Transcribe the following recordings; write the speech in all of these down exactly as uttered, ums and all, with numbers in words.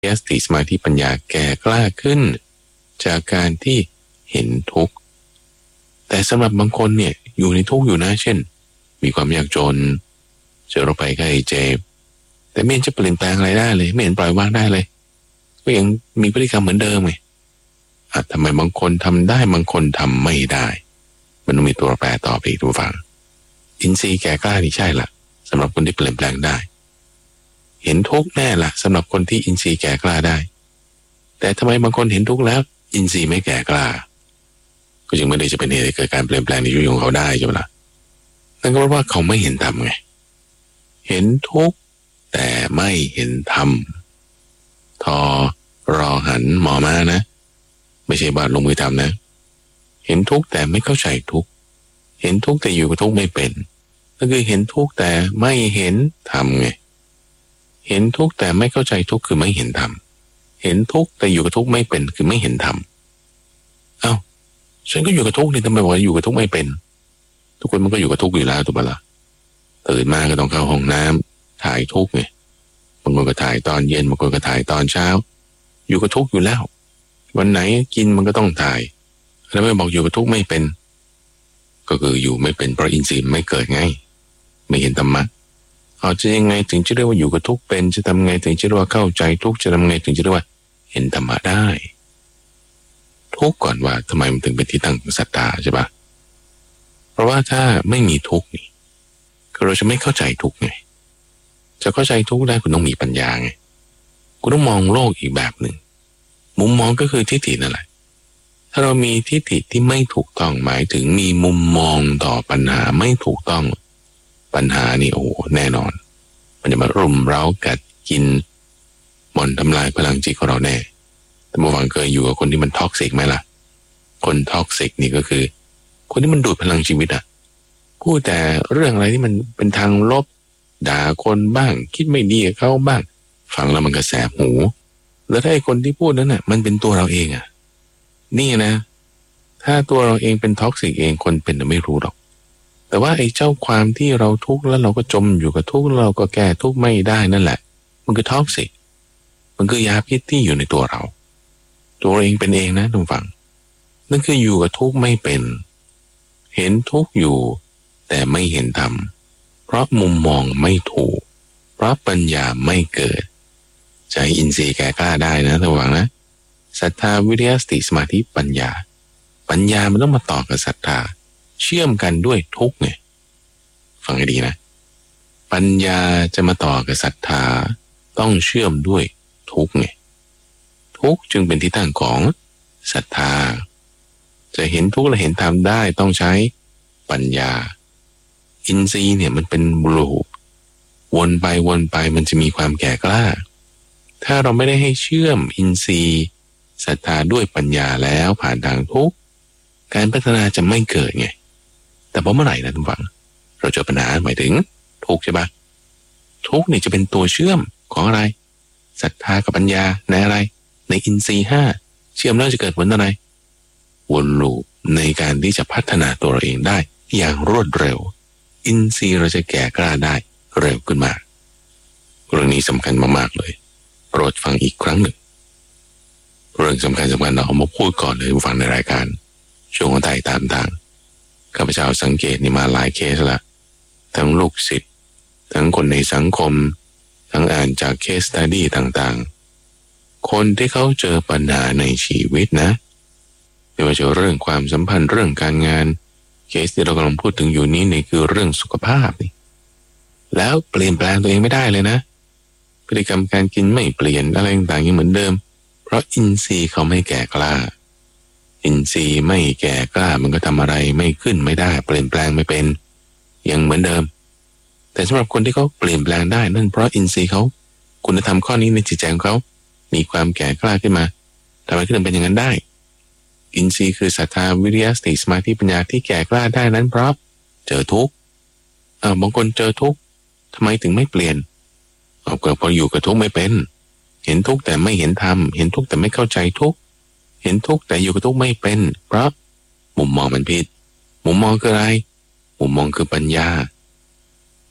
สติสมาธิปัญญาแก่กล้าขึ้นจากการที่เห็นทุกข์แต่สำหรับบางคนเนี่ยอยู่ในทุกข์อยู่นะเช่นมีความยากจนเจอโรคภัยไข้เจ็บแต่ไม่เห็นจะเปลี่ยนแปลงอะไรได้เลยไม่เห็นปล่อยวางได้เลยก็ยังมีพฤติกรรมเหมือนเดิมไงอ่ะทำไมบางคนทำได้บางคนทำไม่ได้มันต้องมีตัวแปรต่อไปอีกทุกฝั่งอินทรีย์แก่กล้านี่ใช่ละสำหรับคนที่เปลี่ยนแปลงได้เห็นทุกข์แน่ละสำหรับคนที่อินทรีย์แก่กล้าได้แต่ทำไมบางคนเห็นทุกข์แล้วอินทรีย์ไม่แก่กล้าก็จึงไม่ได้จะเป็นเหตุให้เกิดการเปลี่ยนแปลงในชีวิตของเขาได้ใช่ไหมล่ะนั่นก็เพราะว่าเขาไม่เห็นธรรมไงเห็นทุกข์แต่ไม่เห็นธรรมทอรอหันหมอมานะไม่ใช่บาดลงมือทำนะเห็นทุกข์แต่ไม่เข้าใจทุกข์เห็นทุกข์แต่อยู่กับทุกข์ไม่เป็นก็คือเห็นทุกข์แต่ไม่เห็นธรรมไงเห็นทุกข์แต่ไม่เข้าใจทุกข์คือไม่เห็นธรรมเห็นทุกข์แต่อยู่กับทุกข์ไม่เป็นคือไม่เห็นธรรมเอ้าฉันก็อยู่กับทุกข์นี่ทำไมบอกว่าอยู่กับทุกข์ไม่เป็นทุกคนมันก็อยู่กับทุกข์อยู่แล้วถูกปะล่ะตื่นมาก็ต้องเข้าห้องน้ำถ่ายทุกข์ไงบางคนก็ถ่ายตอนเย็นบางคนก็ถ่ายตอนเช้าอยู่กับทุกข์อยู่แล้ววันไหนกินมันก็ต้องถ่ายแล้วไม่บอกอยู่กับทุกข์ไม่เป็นก็คืออยู่ไม่เป็นเพราะอินทรีย์ไม่เกิดไงไม่เห็นธรรมะเอาจะยังไงถึงจะเรียกว่าอยู่กับทุกข์เป็นจะทำไงถึงจะเรียกว่าเข้าใจทุกข์จะทำไงถึงจะเรียกว่าเห็นธรรมะได้ทุกข์ก่อนว่าทำไมมันถึงเป็นที่ตั้งของศรัทธาใช่ปะเพราะว่าถ้าไม่มีทุกข์นี่คือเราจะไม่เข้าใจทุกข์ไงจะเข้าใจทุกข์ได้คุณต้องมีปัญญาไงคุณต้องมองโลกอีกแบบหนึ่งมุมมองก็คือทิฏฐินั่นแหละถ้าเรามีทิฏฐิที่ไม่ถูกต้องหมายถึงมีมุมมองต่อปัญหาไม่ถูกต้องปัญหานี่โอ้แน่นอนมันจะมารุมเร้ากัดกินบ่อนทำลายพลังจิตของเราแน่แต่เมื่อวานเคยอยู่กับคนที่มันท็อกซิกไหมล่ะคนท็อกซิกนี่ก็คือคนที่มันดูดพลังชีวิตอะพูดแต่เรื่องอะไรที่มันเป็นทางลบด่าคนบ้างคิดไม่ดีกับเขาบ้างฟังแล้วมันก็แสบหูแล้วถ้าไอ้คนที่พูดนั้นน่ะมันเป็นตัวเราเองอะนี่นะถ้าตัวเราเองเป็นท็อกซิกเองคนเป็นจะไม่รู้หรอกแต่ว่าไอ้เจ้าความที่เราทุกข์แล้วเราก็จมอยู่กับทุกข์เราก็แก้ทุกข์ไม่ได้นั่นแหละมันคือท็อกซิกมันคือยาพิษที่อยู่ในตัวเราตัวเราเองเป็นเองนะทุกฝั่งนั่นคืออยู่กับทุกข์ไม่เป็นเห็นทุกข์อยู่แต่ไม่เห็นธรรมเพราะมุมมองไม่ถูกเพราะปัญญาไม่เกิดใจอินทรีย์แก่กล้าได้นะทุกฝั่งนะศรัทธาวิริยะสติสมาธิปัญญาปัญญามันต้องมาต่อกับศรัทธาเชื่อมกันด้วยทุกข์ไงฟังให้ดีนะปัญญาจะมาต่อกับศรัทธาต้องเชื่อมด้วยทุกข์ไงทุกข์จึงเป็นที่ตั้งของศรัทธาจะเห็นทุกข์และเห็นธรรมได้ต้องใช้ปัญญาอินทรีย์เนี่ยมันเป็นลูปวนไปวนไปมันจะมีความแก่กล้าถ้าเราไม่ได้ให้เชื่อมอินทรีย์ศรัทธาด้วยปัญญาแล้วผ่านทางทุกข์การพัฒนาจะไม่เกิดไงแต่พอเมื่อไหร่นะทุกฝังเราเจอปัญหาหมายถึงทุกข์ใช่ปะทุกข์นี่จะเป็นตัวเชื่อมของอะไรศรัทธากับปัญญาในอะไรในอินทรีย์ห้าเชื่อมแล้วจะเกิดผลอะไรวนลูปในการที่จะพัฒนาตัวเราเองได้อย่างรวดเร็วอินทรีย์เราจะแก่กล้าได้เร็วขึ้นมาเรื่องนี้สำคัญมากๆเลยโปรดฟังอีกครั้งหนึ่งเรื่องสำคัญสำคัญเราเอามาพูดก่อนเลยฟังในรายการช่วงของไต่ตามทางข้าพเจ้าสังเกตนี่มาหลายเคสละทั้งลูกศิษย์ทั้งคนในสังคมทั้งอ่านจากเคสสตัดดี้ต่างๆคนที่เขาเจอปัญหาในชีวิตนะไม่ว่าจะเรื่องความสัมพันธ์เรื่องการงานเคสที่เรากำลังพูดถึงอยู่นี้นี่คือเรื่องสุขภาพนี่แล้วเปลี่ยนแปลงตัวเองไม่ได้เลยนะพฤติกรรมการกินไม่เปลี่ยนอะไรต่างๆยังเหมือนเดิมเพราะอินทรีย์เขาไม่แก่กล้าอินทรีย์ไม่แก่กล้ามันก็ทำอะไรไม่ขึ้นไม่ได้เปลี่ยนแปลงไม่เป็นยังเหมือนเดิมแต่สำหรับคนที่เขาเปลี่ยนแปลงได้นั่นเพราะอินทรีย์เขาคุณธรรมข้อนี้ในจิตใจของเขามีความแก่กล้าขึ้นมาทำไมขึ้นเป็นอย่างนั้นได้อินทรีย์คือศรัทธาวิริยะสติสมาธิปัญญาที่แก่กล้าได้นั้นเพราะเจอทุกข์อ้าวบางคนเจอทุกข์ทำไมถึงไม่เปลี่ยนเอาเกิดพออยู่กับทุกข์ไม่เป็นเห็นทุกข์แต่ไม่เห็นธรรมเห็นทุกข์แต่ไม่เข้าใจทุกข์เห็นทุกข์แต่อยู่กับทุกข์ไม่เป็นเพราะมุมมองมันผิดมุมมองคืออะไรมุมมองคือปัญญาท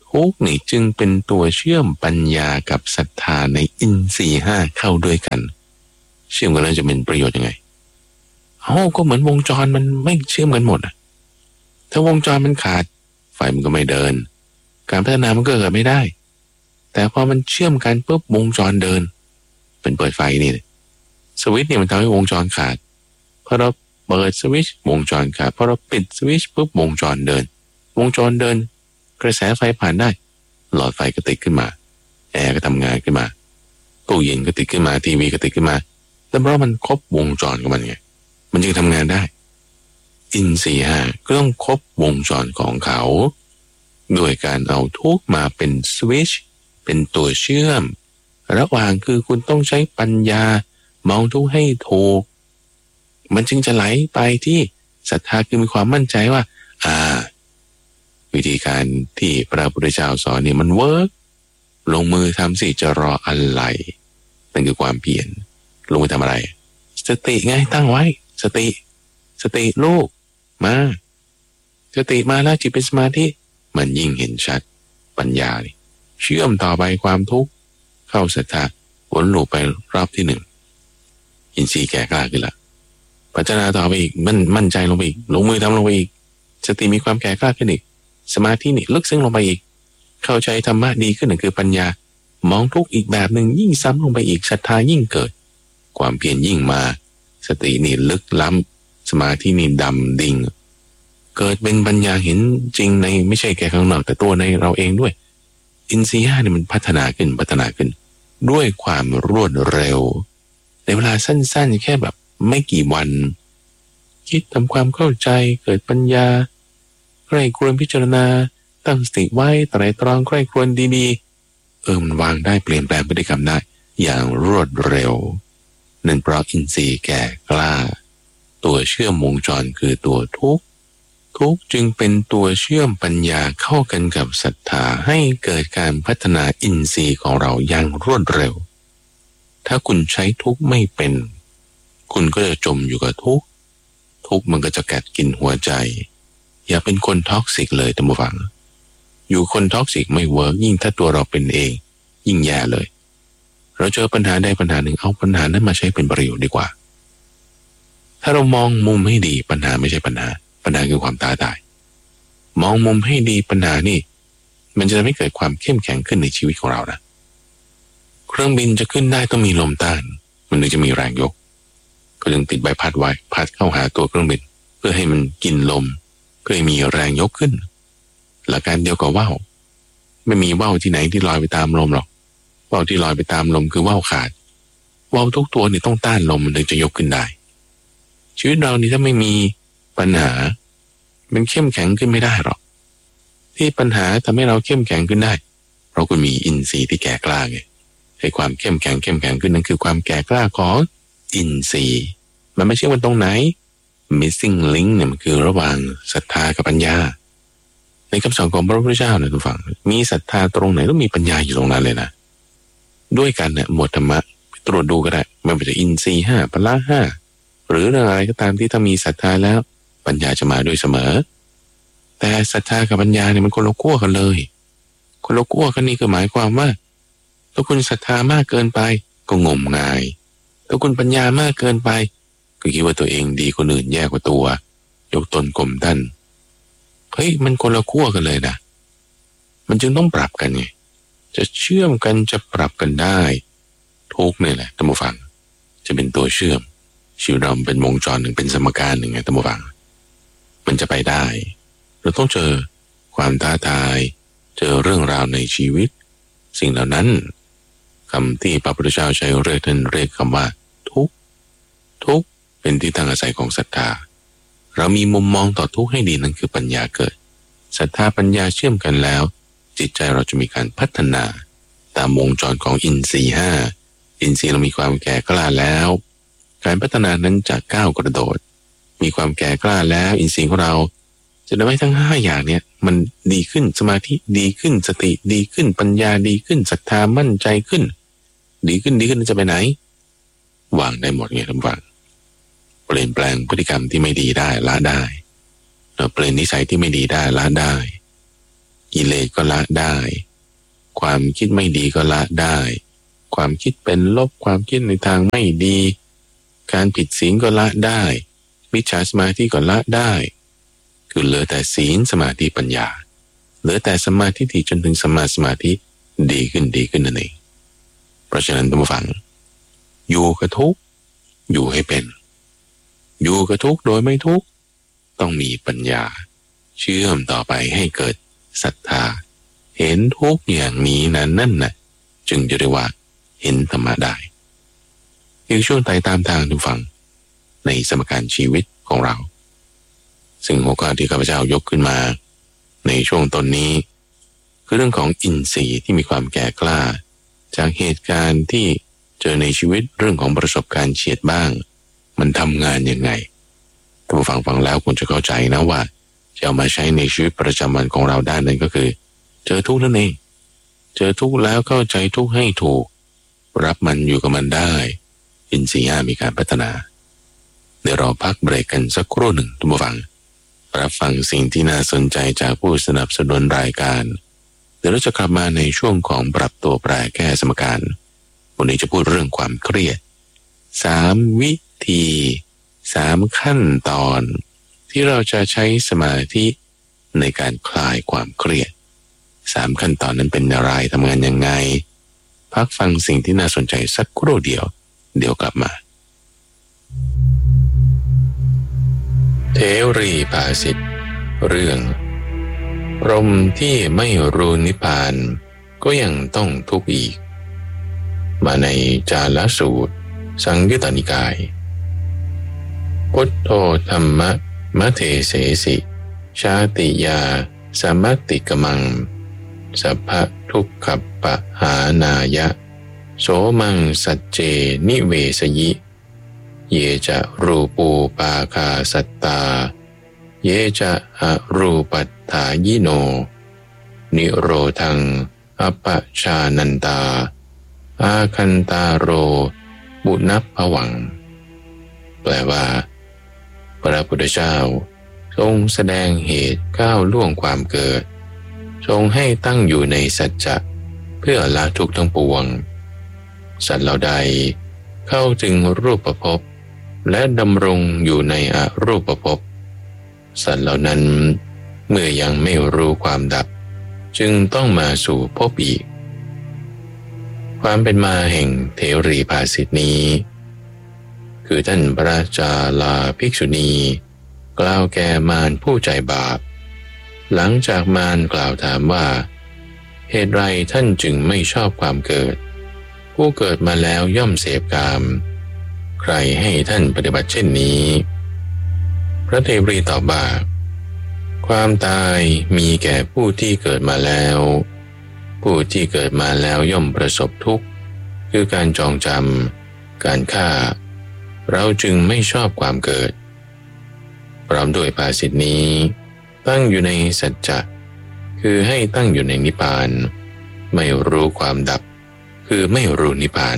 ทุกข์นี่จึงเป็นตัวเชื่อมปัญญากับศรัทธาในอินทรีย์ห้าเข้าด้วยกันเชื่อมกันแล้วจะเป็นประโยชน์ยังไงเอ้าก็เหมือนวงจรมันไม่เชื่อมกันหมดอ่ะถ้าวงจรมันขาดไฟมันก็ไม่เดินการพัฒนามันก็เกิดไม่ได้แต่พอมันเชื่อมกันปุ๊บวงจรเดินเป็นเปิดไฟนี่สวิตช์เนี่ยมันทำให้วงจรขาดพอเราเปิดสวิตช์วงจรขาดพอเราปิดสวิตช์ปุ๊บวงจรเดินวงจรเดินกระแสไฟผ่านได้หลอดไฟก็ติดขึ้นมาแอร์ก็ทำงานขึ้นมาตู้เย็นก็ติดขึ้นมาทีวีก็ติดขึ้นมาแต่เพราะมันครบวงจรของมันไงมันจึงทำงานได้อินทรีย์ห้าก็ต้องครบวงจรของเขาด้วยการเอาทุกมาเป็นสวิตช์เป็นตัวเชื่อมระหว่างคือคุณต้องใช้ปัญญามองทุกให้ถูกมันจึงจะไหลไปที่ศรัทธาคือมีความมั่นใจว่าอ่าวิธีการที่พระพุทธเจ้าสอนเนี่ยมันเวิร์กลงมือทำสิจะรออะไรนั่นคือความเพียรลงมือทำอะไรสติไงตั้งไว้สติสติลูกมาสติมาแล้วจิตเป็นสมาธิมันยิ่งเห็นชัดปัญญานี่เชื่อมต่อไปความทุกข์เข้าศรัทธาวนลูปไปรอบที่หนึ่งอินทรีย์แก่กล้าขึ้นละพัฒนาต่อไปอีกมั่นมั่นใจลงไปอีกลงมือทำลงไปอีกสติมีความแก่กล้าขึ้นอีกสมาธินี่ลึกซึ้งลงไปอีกเข้าใจธรรมะดีขึ้นนั่นคือปัญญามองทุกข์อีกแบบหนึ่งยิ่งซ้ำลงไปอีกศรัทธายิ่งเกิดความเพียรยิ่งมาสตินี่ลึกล้ำสมาธินี่ดำดิ่งเกิดเป็นปัญญาเห็นจริงในไม่ใช่แค่ข้างนอกแต่ตัวในเราเองด้วยอินทรีย์ห้าเนี่ยมันพัฒนาขึ้นพัฒนาขึ้นด้วยความรวดเร็วในเวลาสั้นๆแค่แบบไม่กี่วันคิดทำความเข้าใจเกิดปัญญาใคร่ครวญพิจารณาตั้งสติไว้ไตร่ตรองใคร่ครวญดีๆเออมันวางได้เปลี่ยนแปลงพฤติกรรมได้อย่างรวดเร็วนั่นเพราะอินทรีย์แก่กล้าตัวเชื่อมวงจรคือตัวทุกข์ทุกข์จึงเป็นตัวเชื่อมปัญญาเข้ากันกับศรัทธาให้เกิดการพัฒนาอินทรีย์ของเราอย่างรวดเร็วถ้าคุณใช้ทุกข์ไม่เป็นคุณก็จะจมอยู่กับทุกข์ทุกข์มันก็จะกัดกินหัวใจอย่าเป็นคนท็อกซิกเลยท่านผู้ฟังอยู่คนท็อกซิกไม่เวิร์กยิ่งถ้าตัวเราเป็นเองยิ่งแย่เลยเราเจอปัญหาได้ปัญหาหนึ่งเอาปัญหานั้นมาใช้เป็นประโยชน์ดีกว่าถ้าเรามองมุมให้ดีปัญหาไม่ใช่ปัญหาปัญหาคือความท้าทายมองมุมให้ดีปัญหานี่มันจะทำให้เกิดความเข้มแข็งขึ้นในชีวิตของเรานะเครื่องบินจะขึ้นได้ต้องมีลมต้านมันถึงจะมีแรงยกก็จึงติดใบพัดไว้พัดเข้าหาตัวเครื่องบินเพื่อให้มันกินลมเพื่อให้มีแรงยกขึ้นหลักการเดียวกับว่าวไม่มีว่าวที่ไหนที่ลอยไปตามลมหรอกว่าวที่ลอยไปตามลมคือว่าวขาดว่าวทุกตัวนี่ต้องต้านลมมันถึงจะยกขึ้นได้ชีวิตเรานี่ถ้าไม่มีปัญหามันเข้มแข็งขึ้นไม่ได้หรอกที่ปัญหาทำให้เราเข้มแข็งขึ้นได้เพราะคุณมีอินทรีย์ที่แก่กล้าไงให้ความเข้มแข็งเข้มแข็งขึ้นนั่นคือความแก่กล้าของอินทรีย์มันไม่ใช่ว่าตรงไหน missing link เนี่ยมันคือระหว่างศรัทธากับปัญญาในคำสอนของพระพุทธเจ้านะทุกฝั่งมีศรัทธาตรงไหนต้องมีปัญญาอยู่ตรงนั้นเลยนะด้วยกันเนี่ยหมวดธรรมะตรวจดูก็ได้ไม่ว่าจะอินทรีย์ห้าพละห้าหรืออะไรก็ตามที่ถ้ามีศรัทธาแล้วปัญญาจะมาด้วยเสมอแต่ศรัทธากับปัญญาเนี่ยมันคนละขั้วกันเลยคนละขั้วกันนี่คือหมายความว่าถ้าคุณศรัทธามากเกินไปก็งมงายถ้าคุณปัญญามากเกินไปก็คิดว่าตัวเองดีคนอื่นแย่กว่าตัวยกตนข่มท่านเฮ้ยมันคนละขั้วกันเลยนะมันจึงต้องปรับกันไงจะเชื่อมกันจะปรับกันได้ทุกนี่แหละท่านผู้ฟังจะเป็นตัวเชื่อมชีวิตเราเป็นวงจรหนึ่งเป็นสมการหนึ่งไงท่านผู้ฟังมันจะไปได้เราต้องเจอความท้าทายเจอเรื่องราวในชีวิตสิ่งเหล่านั้นคำที่พระพุทธเจ้าใช้เรียกท่านเรียกคำว่าทุกข์ทุกข์เป็นที่ตั้งอาศัยของศรัทธาเรามีมุมมองต่อทุกข์ให้ดีนั่นคือปัญญาเกิดศรัทธาปัญญาเชื่อมกันแล้วจิตใจเราจะมีการพัฒนาตามวงจรของอินทรีย์ห้าอินทรีย์เรามีความแก่กล้าแล้วการพัฒนานั้นจะก้าวกระโดดมีความแก่กล้าแล้วอินทรีย์ของเราจะทำให้ทั้งห้าอย่างเนี่ยมันดีขึ้นสมาธิดีขึ้นสติดีขึ้นปัญญาดีขึ้นศรัทธามั่นใจขึ้นดีขึ้นดีขึ้นจะไปไหนวางได้หมดไงท่านฟังเปลี่ยนแปลงพฤติกรรมที่ไม่ดีได้ละได้เราเปลี่ยนนิสัยที่ไม่ดีได้ละได้กิเลสก็ละได้ความคิดไม่ดีก็ละได้ความคิดเป็นลบความคิดในทางไม่ดีการผิดศีลก็ละได้มิจฉาสมาธิก็ละได้คือเหลือแต่ศีลสมาธิปัญญาเหลือแต่สมาธิที่จนถึงสมาสมาธิดีขึ้นดีขึ้นนั่นเองเพราะฉะนั้นท่านผู้ฟังอยู่กับทุกข์อยู่ให้เป็นอยู่กับทุกข์โดยไม่ทุกข์ต้องมีปัญญาเชื่อมต่อไปให้เกิดศรัทธาเห็นทุกข์อย่างนี้นะนั่นน่ะจึงจะเรียกว่าเห็นธรรมะได้อีกช่วงไต่ตามทางทุกฝั่งในสมการชีวิตของเราซึ่งหัวข้อที่ข้าพเจ้ายกขึ้นมาในช่วงต้นนี้คือเรื่องของอินทรีย์ที่มีความแก่กล้าจากเหตุการณ์ที่เจอในชีวิตเรื่องของประสบการณ์เฉียดบ้างมันทำงานยังไงท่านผู้ฟังฟังแล้วคงจะเข้าใจนะว่าจะเอามาใช้ในชีวิตประจำวันของเราได้นั่นก็คือเจอทุกข์นั่นเองเจอทุกข์แล้วเข้าใจทุกข์ให้ถูกรับมันอยู่กับมันได้อินทรีย์มีการพัฒนาเดี๋ยวเราพักเบรกกันสักครู่หนึ่งท่านผู้ฟังรับฟังสิ่งที่น่าสนใจจากผู้สนับสนุนรายการเดี๋ยวเราจะกลับมาในช่วงของปรับตัวแปรแก้สมการวันนี้จะพูดเรื่องความเครียดสามวิธีสามขั้นตอนที่เราจะใช้สมาธิในการคลายความเครียดสามขั้นตอนนั้นเป็นอะไรทำงานยังไงพักฟังสิ่งที่น่าสนใจสักครู่เดียวเดี๋ยวกลับมาเทรีภาษิตเรื่องพรหมที่ไม่รู้นิพพานก็ยังต้องทุกข์อีกมาในจาลสูตรสังยุตตนิกายพุทโธธรรมะมะเทเสสิชาติยาสมัตติกมังสัพพะทุกขปะหานายะโสมังสัจเจนิเวสยิเยจะรูปูปาคาสัตตาเยจะอรูปัฏฐายิโนนิโรธังอปชานันตาอาคันตาโรบุนัพภวังแปลว่าพระพุทธเจ้าทรงแสดงเหตุก้าวล่วงความเกิดทรงให้ตั้งอยู่ในสัจจะเพื่อละทุกข์ทั้งปวงสัตว์เหล่าใดเข้าถึงรูปภพและดำรงอยู่ในอรูปภพสัตว์เหล่านั้นเมื่อยังไม่รู้ความดับจึงต้องมาสู่ภพอีกความเป็นมาแห่งเถรีภาษิตนี้คือท่านพระจาลาภิกษุณีกล่าวแก่มารผู้ใจบาปหลังจากมารกล่าวถามว่าเหตุไรท่านจึงไม่ชอบความเกิดผู้เกิดมาแล้วย่อมเสพกามใครให้ท่านปฏิบัติเช่นนี้พระเทรีตอบว่าความตายมีแก่ผู้ที่เกิดมาแล้วผู้ที่เกิดมาแล้วย่อมประสบทุกข์คือการจองจำการฆ่าเราจึงไม่ชอบความเกิดพร้อมด้วยภาษิตนี้ตั้งอยู่ในสัจจะคือให้ตั้งอยู่ในนิพพานไม่รู้ความดับคือไม่รู้นิพพาน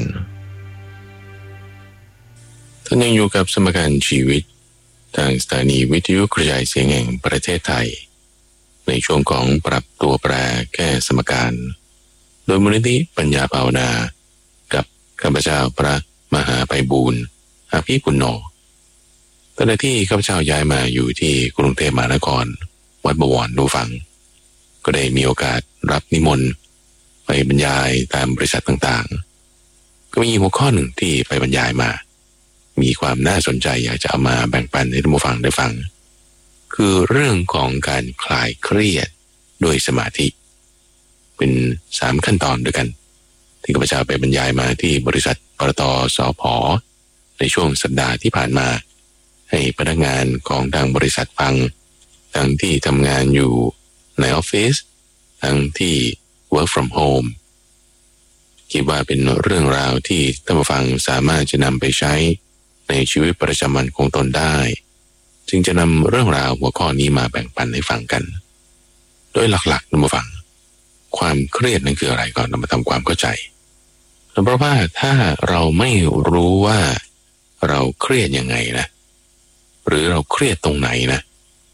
ท่านยังอยู่กับสมการชีวิตทางสถานีวิทยุกระจายเสียงแห่งประเทศไทยในช่วงของปรับตัวแปรแก้สมการโดยมูลนิธิปัญญาภาวนากับข้าพเจ้าพระมหาไพบูลย์อภิปุณโญตั้งแต่ที่ข้าพเจ้าย้ายมาอยู่ที่กรุงเทพมหานครวัดบวรดูฟังก็ได้มีโอกาสรับนิมนต์ไปบรรยายตามบริษัทต่างๆก็มีหัวข้อหนึ่งที่ไปบรรยายมามีความน่าสนใจอยากจะเอามาแบ่งปันให้ท่านผู้ฟังได้ฟังคือเรื่องของการคลายเครียดด้วยสมาธิเป็นสามขั้นตอนด้วยกันที่ข้าพเจ้าไปบรรยายมาที่บริษัทปตท.สผ.ในช่วงสัปดาห์ที่ผ่านมาให้พนักงานของทางบริษัทฟังทั้งที่ทำงานอยู่ในออฟฟิศทั้งที่ work from home คิดว่าเป็นเรื่องราวที่ท่านผู้ฟังสามารถจะนำไปใช้ในชีวิตประจำวันของตนได้จึงจะนำเรื่องราวหัวข้อนี้มาแบ่งปันให้ฟังกันโดยหลักๆท่านผู้ฟังความเครียดนั้นคืออะไรก่อนเรามาทำความเข้าใจเพราะว่าถ้าเราไม่รู้ว่าเราเครียดยังไงนะหรือเราเครียดตรงไหนนะ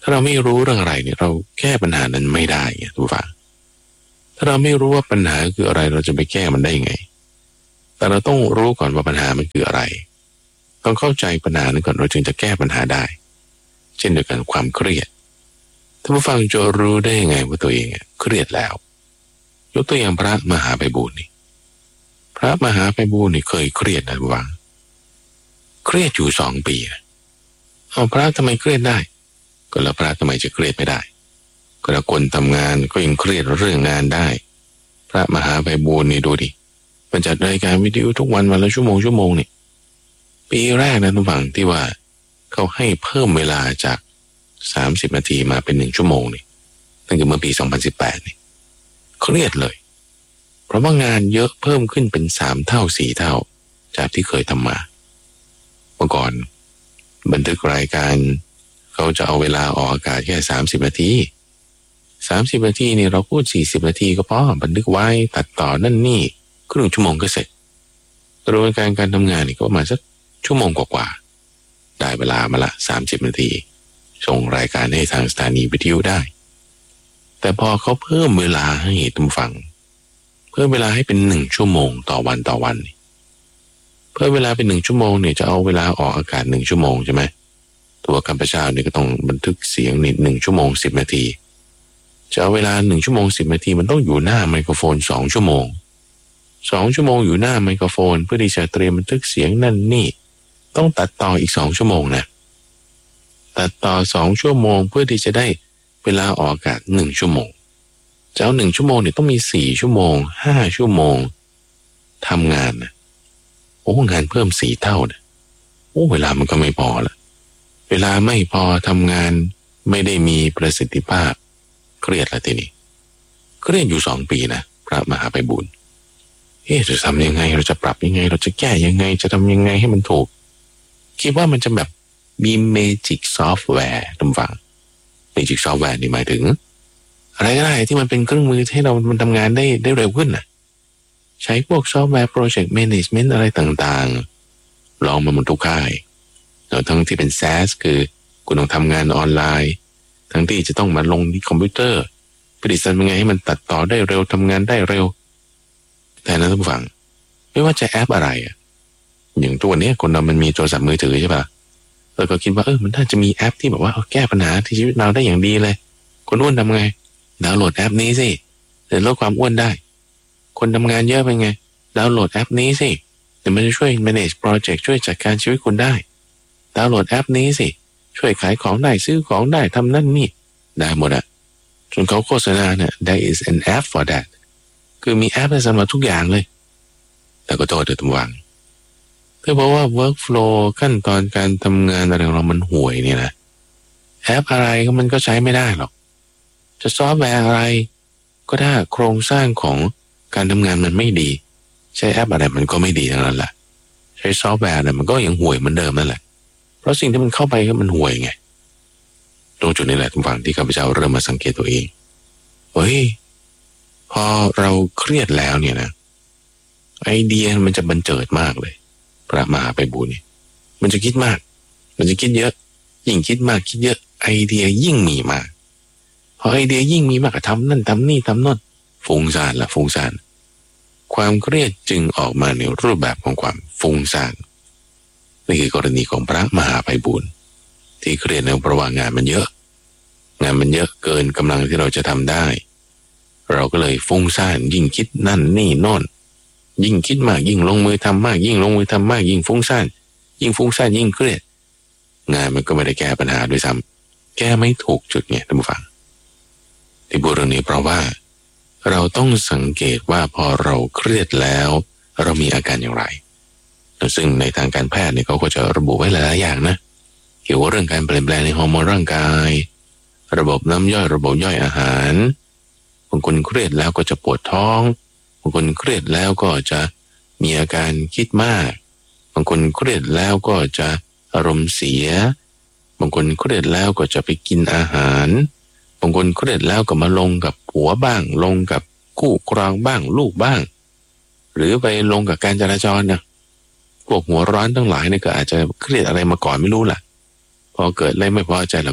ถ้าเราไม่รู้เรื่องอะไรเนี่ยเราแก้ปัญหานั้นไม่ได้ทุกฝั่งถ้าเราไม่รู้ว่าปัญหาคืออะไรเราจะไปแก้มันได้ยังไงแต่เราต้องรู้ก่อนว่าปัญหามันคืออะไรต้องเข้าใจปัญหานั้นก่อนเราจึงจะแก้ปัญหาได้เช่นเดียวกันความเครียดท่านผู้ฟังจะรู้ได้ยังไงว่าตัวเองเครียดแล้วยกตัวอย่างพระมหาไพบูลย์นี่พระมหาไพบูลย์นี่เคยเครียดนะท่านผู้ฟังเครียดอยู่สองปีเอาพระทำไมเครียดได้ก็แล้วพระทำไมจะเครียดไม่ได้ก็แล้วคนทำงานก็ยังเครียดเรื่องงานได้พระมหาไพบูลย์นี่ดูดิมันจัดรายการวิทยุทุกวันวันละชั่วโมงชั่วโมงนี่ปีแรกนะท่านผู้ฟังที่ว่าเขาให้เพิ่มเวลาจากสามสิบนาทีมาเป็นหนึ่งชั่วโมงนี่ตั้งแต่เมื่อปีสองพันสิบแปดนี่เครียดเลยเพราะว่างานเยอะเพิ่มขึ้นเป็นสามเท่าสี่เท่าจากที่เคยทำมาเมื่อก่อนบันทึกรายการเขาจะเอาเวลาออกอากาศแค่สามสิบนาทีสามสิบนาทีนี่เราพูดสี่สิบนาทีก็พอบันทึกไว้ตัดต่อนั่นนี่ครึ่งชั่วโมงก็เสร็จกระบวนการการทำงานนี่ก็ประมาณสักชั่วโมงกว่าๆได้เวลามาละสามสิบนาทีส่งรายการให้ทางสถานีวิทยุได้แต่พอเขาเพิ่มเวลาให้ทุกฟังเพิ่มเวลาให้เป็นหนึ่งชั่วโมงต่อวันต่อวันเพิ่มเวลาเป็นหนึ่งชั่วโมงเนี่ยจะเอาเวลาออกอากาศหนึ่งชั่วโมงใช่ไหมตัวกัมพูชาเนี่ยก็ต้องบันทึกเสียงนิดหนึ่งชั่วโมงสิบนาทีจะเอาเวลาหนึ่งชั่วโมงสิบนาทีมันต้องอยู่หน้าไมโครโฟนสองชั่วโมงสองชั่วโมงอยู่หน้าไมโครโฟนเพื่อที่จะเตรียมบันทึกเสียงนั่นนี่ต้องตัดต่ออีกสองชั่วโมงนะตัดต่อสองชั่วโมงเพื่อที่จะได้เวลาออกอากาศหนึ่งชั่วโมงจะเอาหนึ่งชั่วโมงเนี่ยต้องมีสี่ชั่วโมงห้าชั่วโมงทำงานนะโอ้งานเพิ่มสี่เท่านะโอ้เวลามันก็ไม่พอละเวลาไม่พอทำงานไม่ได้มีประสิทธิภาพเครียดละทีนี้เครียดอยู่สองปีนะพระมหาไพบูลย์เอ๊ะจะทำยังไงเราจะปรับยังไงเราจะแก้ยังไงจะทำยังไงให้มันถูกคิดว่ามันจะแบบมีเมจิกซอฟต์แวร์ทุกฝั่งเมจิกซอฟต์แวร์นี่หมายถึงอะไรก็ได้ที่มันเป็นเครื่องมือให้เรามันทำงานได้ได้เร็วขึ้นนะใช้พวกซอฟต์แวร์โปรเจกต์แมネจเมนต์อะไรต่างๆลองมาหมดทุกค่ายทั้งที่เป็น แซส คือคุณต้องทำงานออนไลน์ทั้งที่จะต้องมาลงที่คอมพิวเตอร์ผลิตยังไงให้มันตัดต่อได้เร็วทำงานได้เร็วแต่นะท่านผู้ฟังไม่ว่าจะแอปอะไรอ่ะอย่างตัวนี้คนเรามันมีโทรศัพท์มือถือใช่ป่ะเราก็คิดว่าเออมันน่าจะมีแอปที่แบบว่าแก้ปัญหาที่ชีวิตเราได้อย่างดีเลยคนอ้วนทำไงดาวน์โหลดแอปนี้สิเดี๋ยวลดความอ้วนได้คนทำงานเยอะเป็นไงดาวน์โหลดแอปนี้สิเดี๋ยวมันจะช่วย manage project ช่วยจัดการชีวิตคุณได้ดาวน์โหลดแอปนี้สิช่วยขายของได้ซื้อของได้ทำนั่นนี่ได้หมดอะจนเขาโฆษณาเนี่ย there is an app for that คือมีแอปสำหรับทุกอย่างเลยแต่ก็โทษเถอะทุกวันถ้าบอกว่า workflow ขั้นตอนการทำงานอะไรของเรามันห่วยเนี่ยนะแอปอะไรก็มันก็ใช้ไม่ได้หรอกจะซอฟต์แวร์อะไรก็ถ้าโครงสร้างของการทำงานมันไม่ดีใช้แอปอะไรมันก็ไม่ดีทั้งนั้นแหละใช้ซอฟต์แวร์เนี่ยมันก็ยังห่วยเหมือนเดิมนั่นแหละเพราะสิ่งที่มันเข้าไปก็มันห่วยไงตรงจุดนี้แหละทุกฝั่งที่ข้าพเจ้าเริ่มมาสังเกตตัวเองเฮ้ยพอเราเครียดแล้วเนี่ยนะไอเดียมันจะบันเจิดมากเลยพระมหาไพบูลย์นี่มันจะคิดมากมันจะคิดเยอะยิ่งคิดมากคิดเยอะไอเดียยิ่งมีมากพอไอเดียยิ่งมีมากก็ทำนั่นทำนี่ทำโน่นฟุ้งซ่านละฟุ้งซ่านความเครียดจึงออกมาในรูปแบบของความฟุ้งซ่านนี่คือกรณีของพระมหาไพบูลย์ที่เครียดในเพราะว่างานมันเยอะงานมันเยอะเกินกำลังที่เราจะทำได้เราก็เลยฟุ้งซ่านยิ่งคิดนั่นนี่โน่นยิ่งคิดมากยิ่งลงมือทำมากยิ่งลงมือทำมากยิ่งฟุ้งซ่านยิ่งฟุ้งซ่านยิ่งเครียดงานมันก็ไม่ได้แก้ปัญหาด้วยซ้ำแก้ไม่ถูกจุดไงท่านผู้ฟังที่พูดเรื่องนี้เพราะว่าเราต้องสังเกตว่าพอเราเครียดแล้วเรามีอาการอย่างไรซึ่งในทางการแพทย์เนี่ยเขาก็จะระบุไว้หลายอย่างนะเกี่ยวกับเรื่องการเปลี่ยนแปลงในฮอร์โมนร่างกายระบบน้ำย่อยระบบย่อยอาหารบางคนเครียดแล้วก็จะปวดท้องบางคนเครียดแล้วก็จะมีอาการคิดมากบางคนเครียดแล้วก็จะอารมณ์เสียบางคนเครียดแล้วก็จะไปกินอาหารบางคนเครียดแล้วก็มาลงกับผัวบ้างลงกับคู่ครองบ้างลูกบ้างหรือไปลงกับการจราจรนะพวกหัวร้อนทั้งหลายเนี่ยก็อาจจะเครียดอะไรมาก่อนไม่รู้ล่ะพอเกิดอะไรไม่พอใจแล้วก็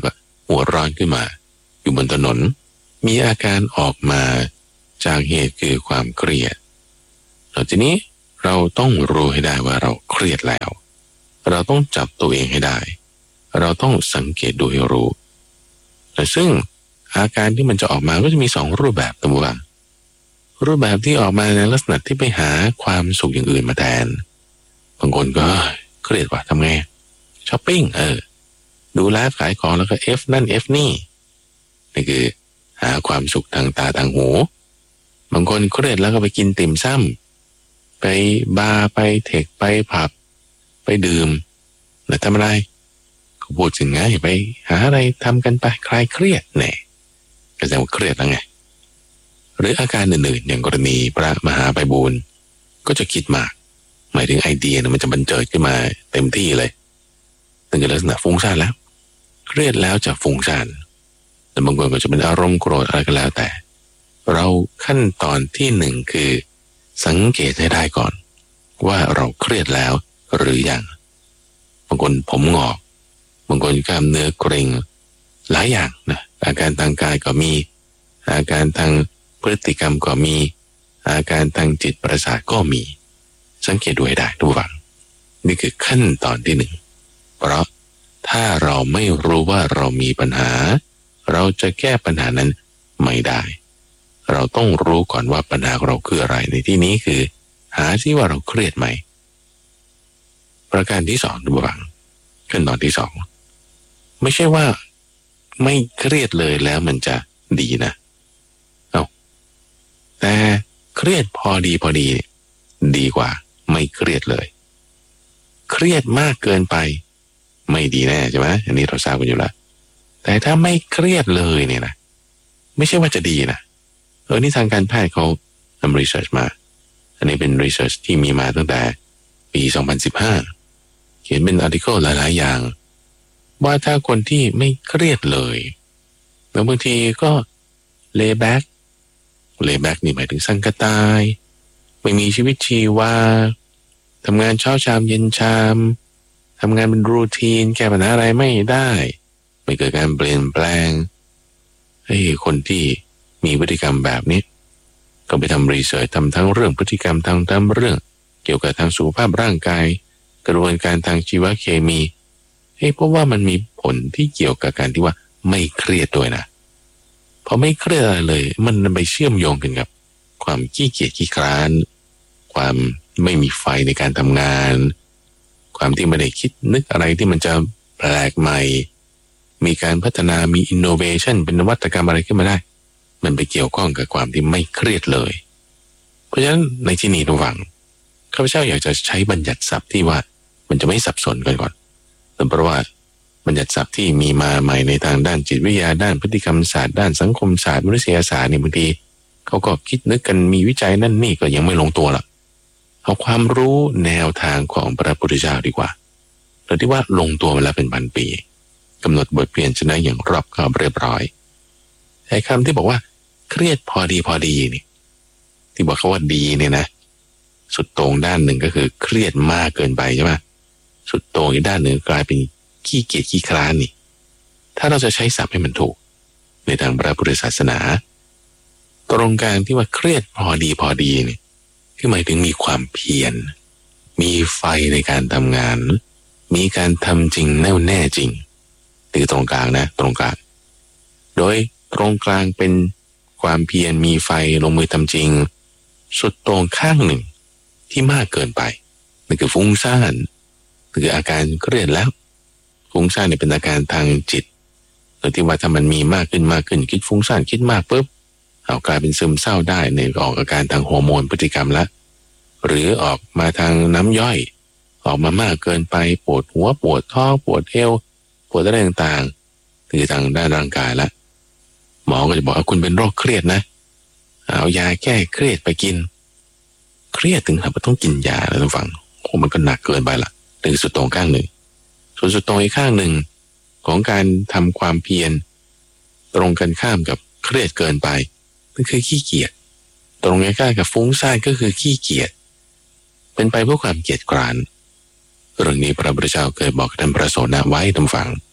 หัวร้อนขึ้นมาอยู่บนถนนมีอาการออกมาจากเหตุคือความเครียดแล้วทีนี้เราต้องรู้ให้ได้ว่าเราเครียดแล้วเราต้องจับตัวเองให้ได้เราต้องสังเกตดูให้รู้แต่ซึ่งอาการที่มันจะออกมาก็จะมีสองรูปแบบตัวว่ารูปแบบที่ออกมาในลักษณะที่ไปหาความสุขอย่างอื่นมาแทนบางคนก็เครียดว่าทำไงช้อปปิ้งเออดูไลฟ์ขายของแล้วก็ F นั่น F นี่นี่คือหาความสุขทางตาทางหูบางคนเครียดแล้วก็ไปกินติ่มซ้ำไปบาร์ไปเทคไปผับไปดื่มแล้วทำอะไรก็พูดถึงไงไปหาอะไรทำกันไปคลายเครียดเนี่ยก็แสดงว่าเครียดแล้วไงหรืออาการอื่นๆอย่างกรณีพระมหาไพบูลย์ก็จะคิดมากหมายถึงไอเดียนะมันจะบันเจิดขึ้นมาเต็มที่เลยนั่นคือลักษณะฟุ้งซ่านแล้วเครียดแล้วจะฟุ้งซ่านแต่บางคนก็จะเป็นอารมณ์โกรธอะไรก็แล้วแต่เราขั้นตอนที่หนึ่งคือสังเกตให้ได้ก่อนว่าเราเครียดแล้วหรือยังบางคนผมงอกบางคนกล้ามเนื้อเกร็งหลายอย่างนะอาการทางกายก็มีอาการทางพฤติกรรมก็มีอาการทางจิตประสาทก็มีสังเกตดูให้ได้ทุกฝั่งนี่คือขั้นตอนที่หนึ่งเพราะถ้าเราไม่รู้ว่าเรามีปัญหาเราจะแก้ปัญหานั้นไม่ได้เราต้องรู้ก่อนว่าปัญหาของเราคืออะไรในที่นี้คือหาที่ว่าเราเครียดไหมประการที่สองทุกฝั่งขั้นตอนที่สองไม่ใช่ว่าไม่เครียดเลยแล้วมันจะดีนะเอาแต่เครียดพอดีพอดีดีกว่าไม่เครียดเลยเครียดมากเกินไปไม่ดีแน่ใช่ไหมอันนี้เราทราบกันอยู่แล้วแต่ถ้าไม่เครียดเลยเนี่ยนะไม่ใช่ว่าจะดีนะเออนี่ทางการแพทย์เขาทำรีเสิร์ชมาอันนี้เป็นรีเสิร์ชที่มีมาตั้งแต่ปีสองพันสิบห้าเขียนเป็นอาร์ติเคิลหลายๆอย่างว่าถ้าคนที่ไม่เครียดเลยแล้วบางทีก็เลย์แบ็กเลย์แบ็กนี่หมายถึงสังกตายไม่มีชีวิตชีวาทำงานเช้าชามเย็นชามทำงานเป็นรูทีนแก้ปัญหาอะไรไม่ได้ไม่เกิดการเปลี่ยนแปลงให้คนที่มีพฤติกรรมแบบนี้ก็ไปทำรีเสิร์ชทำทั้งเรื่องพฤติกรรมทางทำเรื่องเกี่ยวกับทางสุขภาพร่างกายกระบวนการทางชีวเคมีให้เพราะว่ามันมีผลที่เกี่ยวกับการที่ว่าไม่เครียดด้วยนะพอไม่เครียดอะไรเลยมันไปเชื่อมโยงกันกับความขี้เกียจขี้คร้านความไม่มีไฟในการทำงานความที่ไม่ได้คิดนึกอะไรที่มันจะแปลกใหม่มีการพัฒนามีอินโนเวชันเป็นนวัตกรรมอะไรขึ้นมาได้มันไปเกี่ยวข้องกับความที่ไม่เครียดเลยเพราะฉะนั้นในที่นี้ระวังข้าพเจ้าอยากจะใช้บัญญัติศัพท์ที่ว่ามันจะไม่สับสนกันก่อนเพราะว่าบัญญัติศัพท์ที่มีมาใหม่ในทางด้านจิตวิทยาด้านพฤติกรรมศาสตร์ด้านสังคมศาสตร์มนุษยศาสตร์เนี่ยบางทีเขาก็คิดนึกกันมีวิจัยนั่นนี่ก็ยังไม่ลงตัวหรอกเอาความรู้แนวทางของพระพุทธเจ้าดีกว่าแต่ที่ว่าลงตัวมาแล้วเป็นพันปีกำหนดบทเปลี่ยนชนะอย่างรอบคอบเรียบร้อยไอ้คำที่บอกว่าเครียดพอดีพอดีนี่ที่บอกเขาว่าดีเนี่ยนะสุดโต่งด้านหนึ่งก็คือเครียดมากเกินไปใช่ไหมสุดโต่งอีกด้านหนึ่งกลายเป็นขี้เกียจขี้คร้านนี่ถ้าเราจะใช้ศัพท์ให้มันถูกในทางพระพุทธศาสนาตรงกลางที่ว่าเครียดพอดีพอดีนี่คือหมายถึงมีความเพียรมีไฟในการทำงานมีการทำจริงแน่วแน่จริงคือตรงกลางนะตรงกลางโดยตรงกลางเป็นความเพียรมีไฟลงมือทำจริงสุดตรงข้างหนึ่งที่มากเกินไปนั่นคือฟุ้งซ่านคืออาการเครียดแล้วฟุ้งซ่านเนี่ยเป็นอาการทางจิตโดยที่ว่าถ้ามันมีมากขึ้นมากขึ้นคิดฟุ้งซ่านคิดมากปุ๊บเอากลายเป็นซึมเศร้าได้ในออกอาการทางฮอร์โมนพฤติกรรมละหรือออกมาทางน้ำย่อยออกมามากเกินไปปวดหัวปวดท้องปวดเอวปวดอะไรต่างๆคือทางด้านร่างกายละหมอก็จะบอกว่าคุณเป็นโรคเครียดนะเอายาแก้เครียดไปกินเครียดถึงขนาดต้องกินยาแล้วท่านฟังโอ้มันก็หนักเกินไปละถึงสุดตรงข้างหนึ่งส่วนสุดตรงอีกข้างหนึ่งของการทำความเพียรตรงกันข้ามกับเครียดเกินไปนั่นคือขี้เกียจตรงกันข้ามกับฟุ้งซ่านก็คือขี้เกียจเป็นไปเพื่อความเกียจคร้านเรื่องนี้พระพุทธเจ้าเคยบอกท่านพระโสดาไว้ท่านฟังพ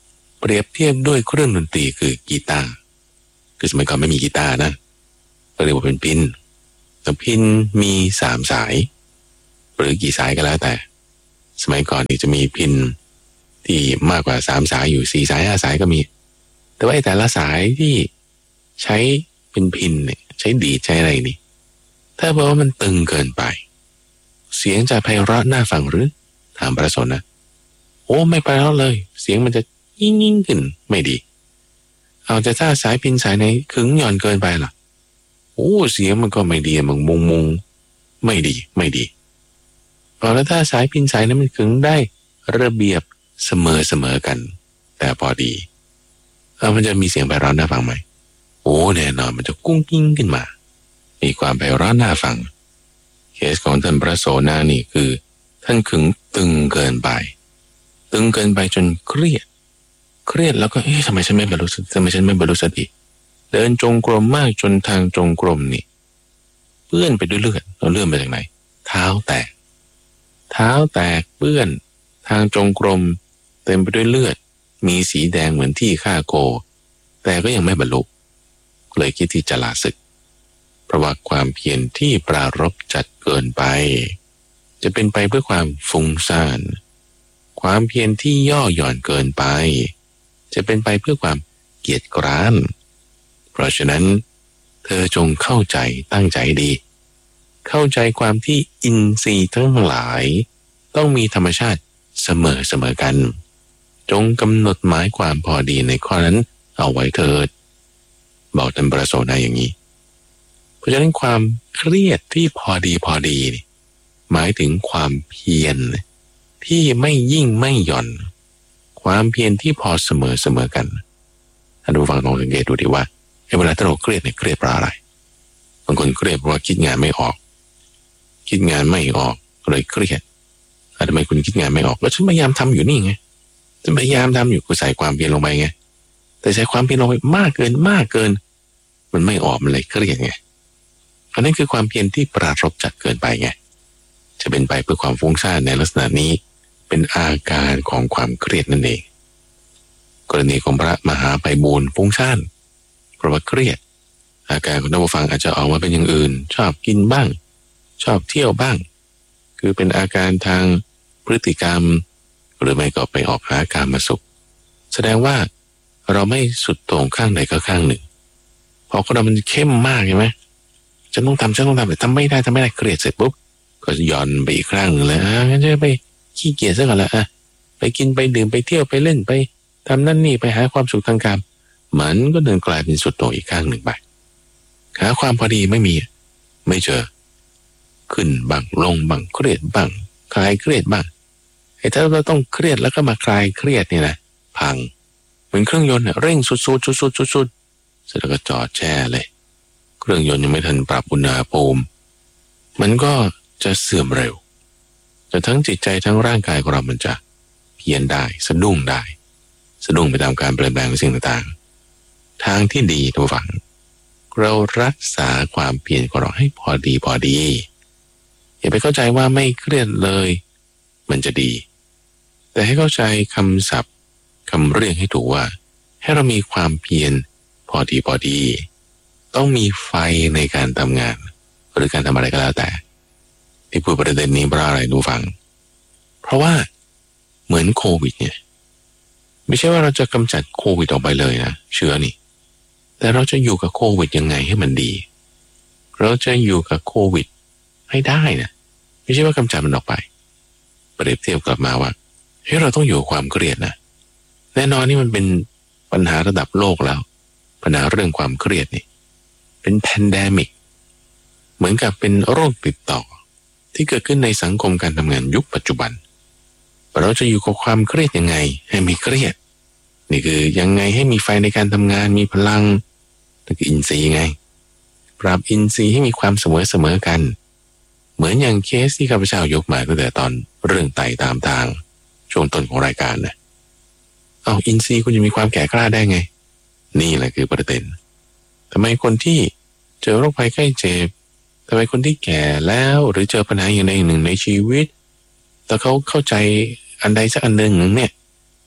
เปรียบเทียบด้วยเครื่องดนตรีคือกีตาร์คือสมัยก่อนไม่มีกีตาร์นะก็เรียกว่าเป็นพิณแต่พิณมีสามสายหรือกี่สายก็แล้วแต่สมัยก่อนนี่จะมีพิณที่มากกว่าสามสายอยู่สี่สายห้าสายก็มีแต่ว่าไอ้แต่ละสายที่ใช้เป็นพิณเนี่ยใช้ดีดใช้อะไรนี่ถ้าบอกว่ามันตึงเกินไปเสียงจะไพเราะน่าฟังหรือถามพระสนนะโอ้ไม่ไพเราะเลยเสียงมันจะยิ่งยิ่งขึ้นไม่ดีเอาแต่ถ้าสายพิณสายไหนขึงหย่อนเกินไปล่ะโอ้เสียงมันก็ไม่ดีมึงมุงมุงไม่ดีไม่ดีพอแล้วถ้าสายพิณสายนั้นมันขึงได้ระเบียบเสมอเสมอกันแต่พอดีเอามันจะมีเสียงไพเราะน่าฟังไหมโอ้แน่นอนมันจะกุ้งกิ้งขึ้นมามีความไพเราะน่าฟังเคสของท่านพระโสดานี่คือท่านขึงตึงเกินไปตึงเกินไปจนเครียดเครียดแล้วก็เอ๊ะทำไมฉันไม่บรรลุทำไมฉันไม่บรรลุสักทีเดินจงกรมมากจนทางจงกรมนี่เปื้อนไปด้วยเลือดเราเลื่อนไปจากไหนเท้าแตกเท้าแตกเปื้อนทางจงกรมเต็มไปด้วยเลือดมีสีแดงเหมือนที่ฆ่าโคแต่ก็ยังไม่บรรลุเลยคิดที่จะลาศึกเพราะว่าความเพียรที่ปรารภจัดเกินไปจะเป็นไปเพื่อความฟุ้งซ่านความเพียรที่ย่อหย่อนเกินไปจะเป็นไปเพื่อความเกียจคร้านเพราะฉะนั้นเธอจงเข้าใจตั้งใจดีเข้าใจความที่อินทรีย์ทั้งหลายต้องมีธรรมชาติเสมอเสมอกันจงกำหนดหมายความพอดีในข้อนั้นเอาไว้เถิดบอกท่านพระโสดาอย่างนี้เพราะฉะนั้นความเครียดที่พอดีพอดีหมายถึงความเพียรที่ไม่ยิ่งไม่หย่อนความเพียรที่พอเสมอเสมอกันท่านผู้ฟังลองสังเกตดูดีว่าเวลาที่เราเครียดเนี่ยเครียดเพราะอะไรบางคนเครียดเพราะว่าคิดงานไม่ออกคิดงานไม่ออกเลยเครียดทำไมคุณคิดงานไม่ออกก็ฉันพยายามทำอยู่นี่ไงฉันพยายามทำอยู่ก็ใส่ความเพียรลงไปไงแต่ใส่ความเพียรลงไปมากเกินมากเกินมันไม่ออกมันเลยเครียดไงอันนั้นคือความเพียรที่ปรารภจัดเกินไปไงจะเป็นไปเพื่อความฟุ้งซ่านในลักษณะนี้เป็นอาการของความเครียดนั่นเองกรณีของพระมหาไพบูลย์ฟุ้งซ่านเพราะว่าเครียดอาการของท่านผู้ฟังอาจจะออกมาเป็นอย่างอื่นชอบกินบ้างชอบเที่ยวบ้างคือเป็นอาการทางพฤติกรรมหรือไม่ก็ไปออกหาการมาสุขแสดงว่าเราไม่สุดโต่งข้างใดก็ข้างหนึ่งพอคนเรามันเข้มมากใช่ไหมฉันต้องทำฉันต้องทำแต่ทำไม่ได้ทำไม่ได้เครียดเสร็จปุ๊บก็ย้อนไปอีกครั้งหนึ่งเลยอ่ะงั้นจะไปขี้เกียจซะก่อนละอ่ะไปกินไปดื่มไปเที่ยวไปเล่นไปทำนั่นนี่ไปหาความสุขทางกายมันก็เดินกลายเป็นสุดโต่งอีกข้างหนึ่งไปหาความพอดีไม่มีไม่เจอขึ้นบ้างลงบ้างเครียดบ้างคลายเครียดบ้างไอ้ถ้าเราต้องเครียดแล้วก็มาคลายเครียดนี่นะพังเหมือนเครื่องยนต์เร่งสุดๆสุดๆสุดๆเสร็จแล้วก็จอดแช่เลยเครื่องยนต์ยังไม่ทันปรับอุณหภูมิมันก็จะเสื่อมเร็วแต่ทั้งจิตใจทั้งร่างกายของเรามันจะเพี้ยนได้สะดุ้งได้สะดุ้งไปตามการเปลี่ยนแปลงของสิ่งต่างๆทางที่ดีทุกฝั่งเรารักษาความเพียรของเราให้พอดีพอดีอย่าไปเข้าใจว่าไม่เครียดเลยมันจะดีแต่ให้เข้าใจคำศัพท์คำเรียกให้ถูกว่าให้เรามีความเพียรพอดีพอดีต้องมีไฟในการทำงานหรือการทำอะไรก็แล้วแต่ที่พูดประเด็นนี้เพราะอะไรดูฟังเพราะว่าเหมือนโควิดเนี่ยไม่ใช่ว่าเราจะกำจัดโควิดออกไปเลยนะเชื้อนี่แต่เราจะอยู่กับโควิดยังไงให้มันดีเราจะอยู่กับโควิดให้ได้นะไม่ใช่ว่ากำจัดมันออกไปเปรียบเทียบกลับมาว่าเฮ้ยเราต้องอยู่กับความเครียดนะแน่นอนนี่มันเป็นปัญหาระดับโลกแล้วปัญหาเรื่องความเครียดนี่เป็นแพนเดมิกเหมือนกับเป็นโรคติดต่อที่เกิดขึ้นในสังคมการทำงานยุคปัจจุบันเราจะอยู่กับความเครียดยังไงให้ไม่เครียดนี่คือยังไงให้มีไฟในการทำงานมีพลังนั่นคืออินทรีย์ไงปรับอินทรีย์ให้มีความเสมอเสมอกันเหมือนอย่างเคสที่ข้าพเจ้ายกมาตั้งแต่ตอนเรื่องไต่ตามทางช่วงต้นของรายการนะเอาอินทรีย์คุณจะมีความแก่กล้าได้ไงนี่แหละคือประเด็นทำไมคนที่เจอโรคภัยไข้เจ็บทำไมคนที่แก่แล้วหรือเจอปัญหาอย่างใดอย่างหนึ่งในชีวิตแต่เขาเข้าใจอันใดสักอันหนึ่งเนี่ย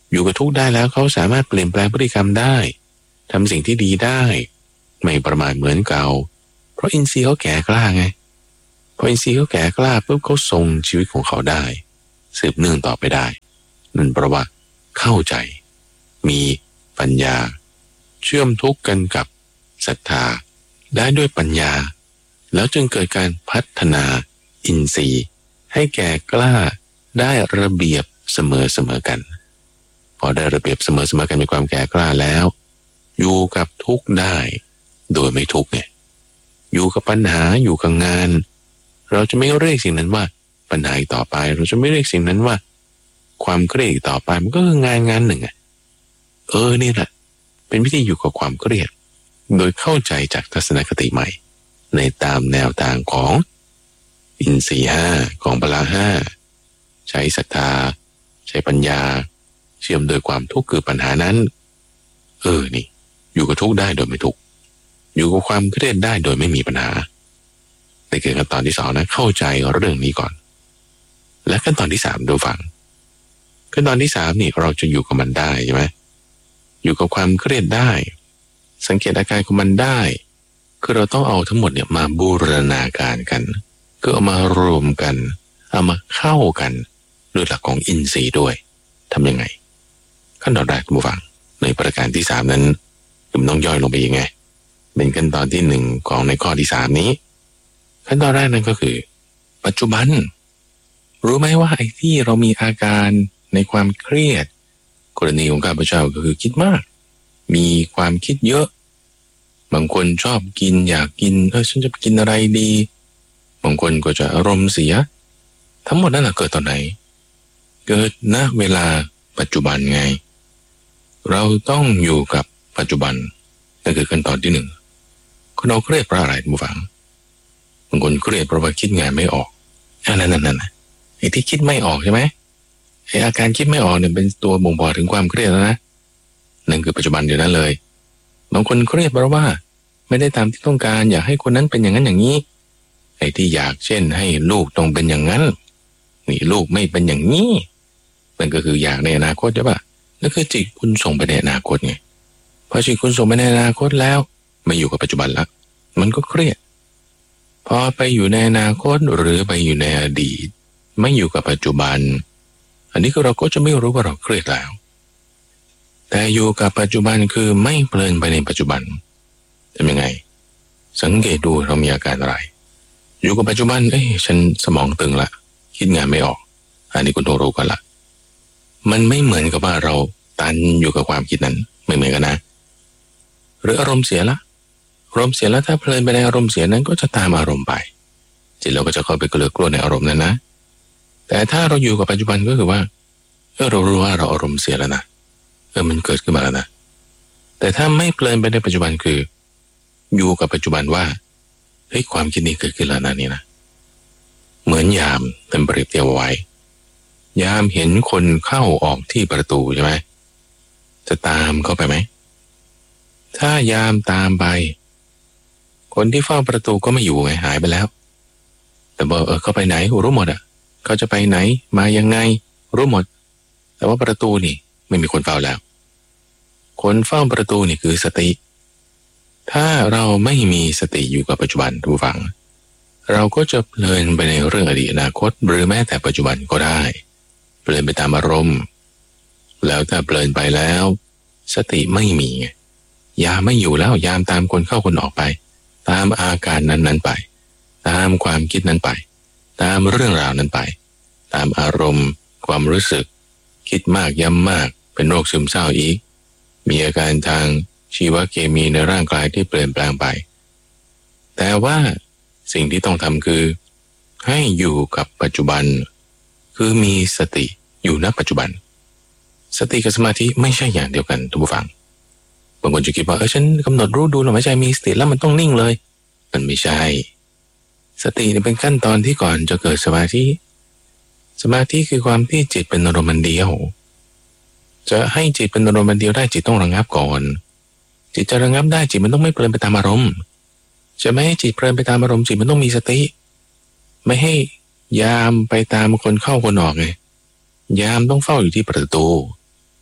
อยู่กับทุกข์ได้แล้วเขาสามารถเปลี่ยนแปลงพฤติกรรมได้ทำสิ่งที่ดีได้ไม่ประมาทเหมือนเก่าเพราะอินทรีย์เขาแก่กล้าไงพออินทรีย์เขาแก่กล้าปุ๊บเขาทรงชีวิตของเขาได้สืบเนื่องต่อไปได้นั่นเพราะว่าเข้าใจมีปัญญาเชื่อมทุกข์กันกับศรัทธาได้ด้วยปัญญาแล้วจึงเกิดการพัฒนาอินทรีย์ให้แก่กล้าได้ระเบียบเสมอเสมอกันพอได้ระเบียบเสมอเสมอกันมีความแก่กล้าแล้วอยู่กับทุกข์ได้โดยไม่ทุกข์เนี่ยอยู่กับปัญหาอยู่กับงานเราจะไม่เรียกสิ่งนั้นว่าปัญหาอีกต่อไปเราจะไม่เรียกสิ่งนั้นว่าความเครียดอีกต่อไปมันก็คืองานงานหนึ่งอ่ะเออนี่แหละเป็นวิธีอยู่กับความเครียดโดยเข้าใจจากทัศนคติใหม่ในตามแนวทางของอินทรีย์ห้าของพละห้าใช้ศรัทธาใช้ปัญญาเชื่อมโดยความทุกข์คือปัญหานั้นเออนี่อยู่กับทุกข์ได้โดยไม่ทุกข์อยู่กับความเครียดได้โดยไม่มีปัญหาในขั้นตอนที่สองนะเข้าใจเรื่องนี้ก่อนและขั้นตอนที่สามดูฟังขั้นตอนที่สามนี่เราจะอยู่กับมันได้ใช่ไหมอยู่กับความเครียดได้สังเกตอาการของมันได้คือเราต้องเอาทั้งหมดเนี่ยมาบูรณาการกันคือเอามารวมกันเอามาเข้ากันด้วยหลักของอินทรีย์ด้วยทำยังไงขั้นตอนแรกดูฟังในประการที่สามนั้นผมต้องย่อยลงไปยังไงเป็นขั้นตอนที่หนึ่งของในข้อที่สามนี้ขั้นตอนแรกนั้นก็คือปัจจุบันรู้ไหมว่าไอ้ที่เรามีอาการในความเครียดกรณีของข้าพเจ้าก็คือคิดมากมีความคิดเยอะบางคนชอบกินอยากกินเออฉันจะกินอะไรดีบางคนก็จะอารมณ์เสียทั้งหมดนั่นแหละเกิดตอนไหนเกิดณเวลาปัจจุบันไงเราต้องอยู่กับปัจจุบันนั่นคือขั้นตอนที่หนึ่งคนเราเครียดเพราะอะไรผู้ฟังบางคนเครียดเพราะว่าคิดงานไม่ออกอันนั้นนั่นน่ะไอ้ที่คิดไม่ออกใช่ไหมไอ้อาการคิดไม่ออกเนี่ยเป็นตัวบ่งบอกถึงความเครียดแล้วนะนั่นคือปัจจุบันเดี๋ยวนั้นเลยบางคนเครียดเพราะว่าไม่ได้ตามที่ต้องการอยากให้คนนั้นเป็นอย่างนั้นอย่างนี้ไอ้ที่อยากเช่นให้ลูกต้องเป็นอย่างนั้นนี่ลูกไม่เป็นอย่างนี้นั่นก็คืออยากในอนาคตใช่ปะนั่นคือจิตคุณส่งไปในอนาคตไงพอจิตคุณส่งไปในอนาคตแล้วไม่อยู่กับปัจจุบันละมันก็เครียดพอไปอยู่ในอนาคตหรือไปอยู่ในอดีตไม่อยู่กับปัจจุบันอันนี้คือเราก็จะไม่รู้ว่าเราเครียดแล้วแต่อยู่กับปัจจุบันคือไม่เพลินไปในปัจจุบันทำยังไงสังเกตดูเรามีอาการอะไรอยู่กับปัจจุบันเอ้ยฉันสมองตึงละคิดงานไม่ออกอันนี้คุณต้องรู้กันละมันไม่เหมือนกับว่าเราตันอยู่กับความคิดนั้นไม่เหมือนกันนะหรืออารมณ์เสียละอารมณ์เสียแล้วถ้าเพลินไปในอารมณ์เสียนั้นก็จะตามอารมณ์ไปจิตเราก็จะเข้าไปเกลือกลัวในอารมณ์นั้นนะแต่ถ้าเราอยู่กับปัจจุบันก็คือว่าเออเรารู้ว่าเราอารมณ์เสียแล้วนะเออมันเกิดขึ้นมาแล้วนะแต่ถ้าไม่เพลินไปในปัจจุบันคืออยู่กับปัจจุบันว่าเฮ้ยความคิดนี้เกิดขึ้นแล้วนะนี่นะเหมือนยามเต็มเปรียบเทียบไว้ยามเห็นคนเข้าออกที่ประตูใช่ไหมจะตามเข้าไปไหมถ้ายามตามไปคนที่เฝ้าประตูก็ไม่อยู่ไงหายไปแล้วแต่บอกเออเขาไปไหนรู้หมดอ่ะเขาจะไปไหนมายังไงรู้หมดแต่ว่าประตูนี่ไม่มีคนเฝ้าแล้วคนเฝ้าประตูนี่คือสติถ้าเราไม่มีสติอยู่กับปัจจุบันทุกฝังเราก็จะเพลินไปในเรื่องอดีตอนาคตหรือแม้แต่ปัจจุบันก็ได้เพลินไปตามอารมณ์แล้วถ้าเพลินไปแล้วสติไม่มียามไม่อยู่แล้วยามตามคนเข้าคนออกไปตามอาการนั้นๆไปตามความคิดนั้นไปตามเรื่องราวนั้นไปตามอารมณ์ความรู้สึกคิดมากย้ำมากเป็นโรคซึมเศร้าอีกมีอาการทางชีวเคมีในร่างกายที่เปลี่ยนแปลงไปแต่ว่าสิ่งที่ต้องทำคือให้อยู่กับปัจจุบันคือมีสติอยู่ณปัจจุบันสติกับสมาธิไม่ใช่อย่างเดียวกันทุกผู้ฟังบางคนจะคิดว่าเออฉันกำหนดรู้ดูลมหายใจมีสติแล้วมันต้องนิ่งเลยมันไม่ใช่สติเนี่ยเป็นขั้นตอนที่ก่อนจะเกิดสมาธิสมาธิคือความที่จิตเป็นอารมณ์เดียวจะให้จิตเป็นอารมณ์เดียวได้จิตต้องระงับก่อนจิตจะระงับได้จิตมันต้องไม่เพลินไปตามอารมณ์จะไม่ให้จิตเพลินไปตามอารมณ์จิตมันต้องมีสติไม่ให้ยามไปตามคนเข้าคนออกไงยามต้องเฝ้าอยู่ที่ประตู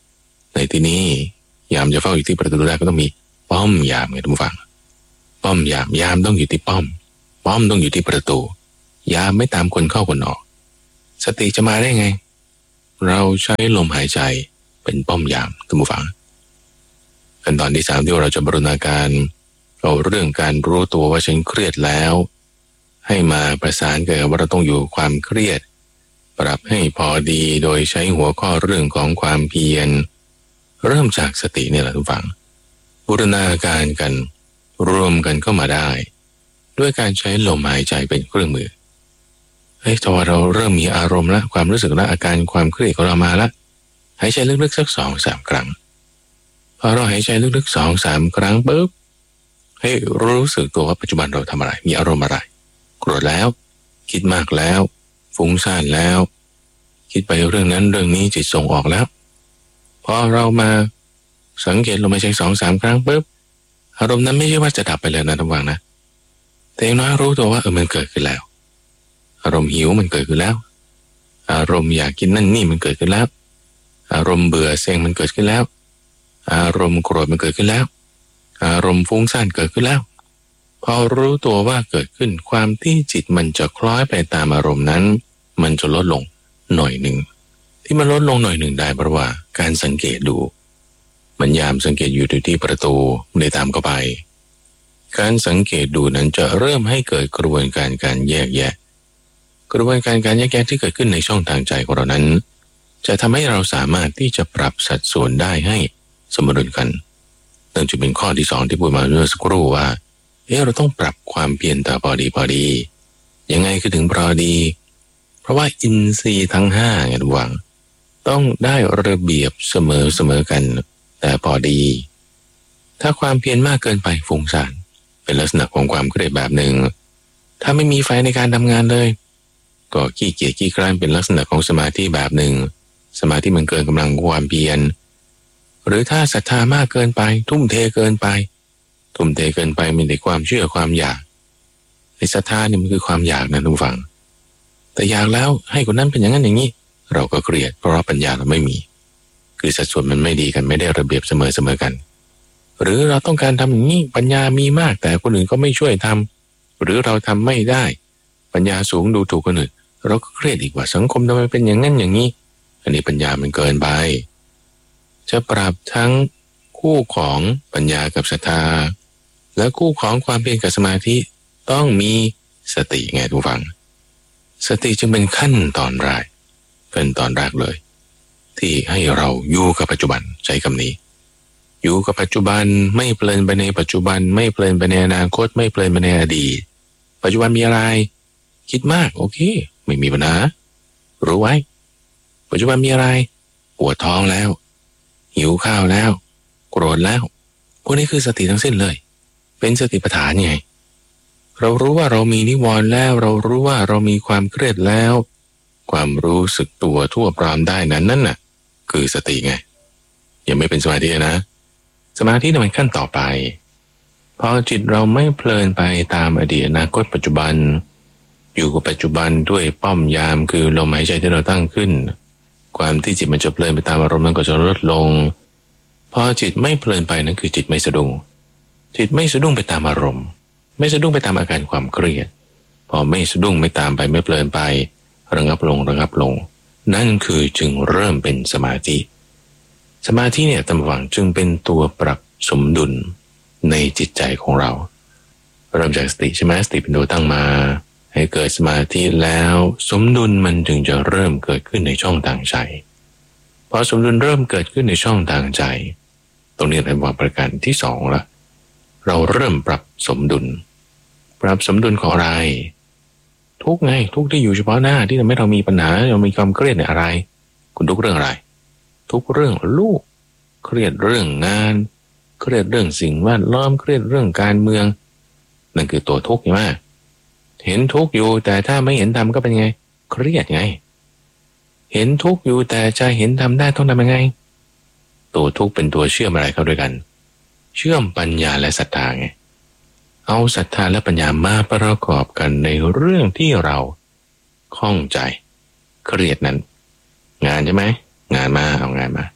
ในที่นี้ยามจะเฝ้าอยู่ที่ประตูได้ก็ต้องมีป้อมยามไงทุกฝั่งป้อมยามยามต้องอยู่ที่ป้อมป้อมต้องอยู่ที่ประตูยามไม่ตามคนเข้าคนออกสติจะมาได้ไงเราใช้ลมหายใจเป็นป้อมยามทุกฝั่งขั้นตอนที่สามที่เราจะบรณาการเอาเรื่องการรู้ตัวว่าฉันเครียดแล้วให้มาประสานกับว่าเราต้องอยู่ความเครียดปรับให้พอดีโดยใช้หัวข้อเรื่องของความเพียรเริ่มจากสตินี่แหละทุกฝั่งบูรณาการกันรวมกันเข้ามาได้ด้วยการใช้ลมหายใจเป็นเครื่องมือเฮ้ยถ้าเราเริ่มมีอารมณ์ละความรู้สึกละอาการความเครียดของเรามาละหายใจลึกๆสักสองสามครั้งพอเราหายใจลึกๆสองสามครั้งปุ๊บให้รู้สึกตัวว่าปัจจุบันเราทำอะไรมีอารมณ์อะไรโกรธแล้วคิดมากแล้วฟุ้งซ่านแล้วคิดไปเรื่องนั้นเรื่องนี้จิตส่งออกแล้วพอเรามาสังเกตลมหายใจสองสามครั้งปุ๊บอารมณ์นั้นไม่ใช่ว่าจะดับไปเลยนะทุกฝั่งนะแต่อย่างน้อยรู้ตัวว่าเออมันเกิดขึ้นแล้วอารมณ์หิวมันเกิดขึ้นแล้วอารมณ์อยากกินนั่นนี่มันเกิดขึ้นแล้วอารมณ์เบื่อเซ็งมันเกิดขึ้นแล้วอารมณ์โกรธมันเกิดขึ้นแล้วอารมณ์ฟุ้งซ่านเกิดขึ้นแล้วพอรู้ตัวว่าเกิดขึ้นความที่จิตมันจะคล้อยไปตามอารมณ์นั้นมันจะลดลงหน่อยหนึ่งที่มันลดลงหน่อยหนึ่งได้เพราะว่าการสังเกตดูมันยามสังเกตอยู่ที่ประตูไม่ได้ตามเข้าไปการสังเกตดูนั้นจะเริ่มให้เกิดกระบวนการการแยกแยะกระบวนการการแยกแยะที่เกิดขึ้นในช่องทางใจของเรานั้นจะทำให้เราสามารถที่จะปรับสัดส่วนได้ให้สมดุลกันนั่นจะเป็นข้อที่สองที่พูดมาเมื่อสักครู่ว่าเออเราต้องปรับความเพียรแต่พอดีพอดียังไงคือถึงพอดีเพราะว่าอินทรีย์ทั้งห้าไงทุกวังต้องได้ระเบียบเสมอเสมอกันแต่พอดีถ้าความเพียรมากเกินไปฟุ้งซ่านเป็นลักษณะของความเครียดแบบหนึ่งถ้าไม่มีไฟในการทำงานเลยก็ขี้เกียจขี้คร้านเป็นลักษณะของสมาธิแบบหนึ่งสมาธิมันเกินกำลังความเพียรหรือถ้าศรัทธามากเกินไปทุ่มเทเกินไปทุ่มเทเกินไปมีแต่ความเชื่อความอยากไอ้ศรัทธาเนี่ยมันคือความอยากนะทุกฝั่งแต่อยากแล้วให้คนนั้นเป็นอย่างนั้นอย่างนี้เราก็เครียดเพราะปัญญาเราไม่มีคือสัดส่วนมันไม่ดีกันไม่ได้ระเบียบเสมอเสมอกันหรือเราต้องการทำอย่างนี้ปัญญามีมากแต่คนอื่นก็ไม่ช่วยทำหรือเราทำไม่ได้ปัญญาสูงดูถูกคนอื่นเราก็เครียดอีกว่าสังคมทำไมเป็นอย่างนั้นอย่างนี้อันนี้ปัญญามันเกินไปจะปรับทั้งคู่ของปัญญากับศรัทธาและคู่ของความเพียรกับสมาธิต้องมีสติไงทุกฝังสติจึงเป็นขั้นตอนแรกเป็นตอนแรกเลยที่ให้เราอยู่กับปัจจุบันใช้คำนี้อยู่กับปัจจุบันไม่เพลินไปในปัจจุบันไม่เพลินไปในอนาคตไม่เพลินไปในอดีตปัจจุบันมีอะไรคิดมากโอเคไม่มีปัญหารู้ไว้ปัจจุบันมีอะไรปวดท้องแล้วหิวข้าวแล้วโกรธแล้วพวกนี้คือสติทั้งสิ้นเลยเป็นสติปัฏฐานไงเรารู้ว่าเรามีนิวรณ์แล้วเรารู้ว่าเรามีความเครียดแล้วความรู้สึกตัวทั่วพร้อมได้นั้นนั่นน่ะคือสติไงยังไม่เป็นสมาธินะสมาธินี่มันขั้นต่อไปพอจิตเราไม่เพลินไปตามอดีตอนาคตปัจจุบันอยู่กับปัจจุบันด้วยป้อมยามคือลมหายใจที่เราตั้งขึ้นความที่จิตมันจะเพลินไปตามอารมณ์นั้นก็จะลดลงพอจิตไม่เพลินไปนั่นคือจิตไม่สะดุ้งจิตไม่สะดุ้งไปตามอารมณ์ไม่สะดุ้งไปตามอาการความเครียดพอไม่สะดุ้งไม่ตามไปไม่เพลินไประงับลงระงับลงนั่นคือจึงเริ่มเป็นสมาธิสมาธิเนี่ยตำหวังจึงเป็นตัวปรับสมดุลในจิตใจของเราเริ่มจากสติใช่ไหมสติเป็นตัวตั้งมาให้เกิดสมาธิแล้วสมดุลมันจึงจะเริ่มเกิดขึ้นในช่องทางใจพอสมดุลเริ่มเกิดขึ้นในช่องทางใจตรงนี้เป็นว่าประการที่สองละเราเริ่มปรับสมดุลปรับสมดุลของอะไรทุกไงทุกที่อยู่เฉพาะหน้าที่ทำให้เรามีปัญหาเรามีความเครียดในอะไรคุณทุกเรื่องอะไรทุกเรื่องลูกเครียดเรื่องงานเครียดเรื่องสิ่งแวดล้อมเครียดเรื่องการเมืองนั่นคือตัวทุกข์ใช่ไหมเห็นทุกข์อยู่แต่ถ้าไม่เห็นธรรมก็เป็นไงเครียดไงเห็นทุกข์อยู่แต่จะเห็นธรรมได้ต้องทำยังไงตัวทุกข์เป็นตัวเชื่อมอะไรเข้าด้วยกันเชื่อมปัญญาและศรัทธาไงเอาศรัทธาและปัญญามาประกอบกันในเรื่องที่เราข้องใจเครียดนั้นงานใช่ไหมงานมาเอางานมา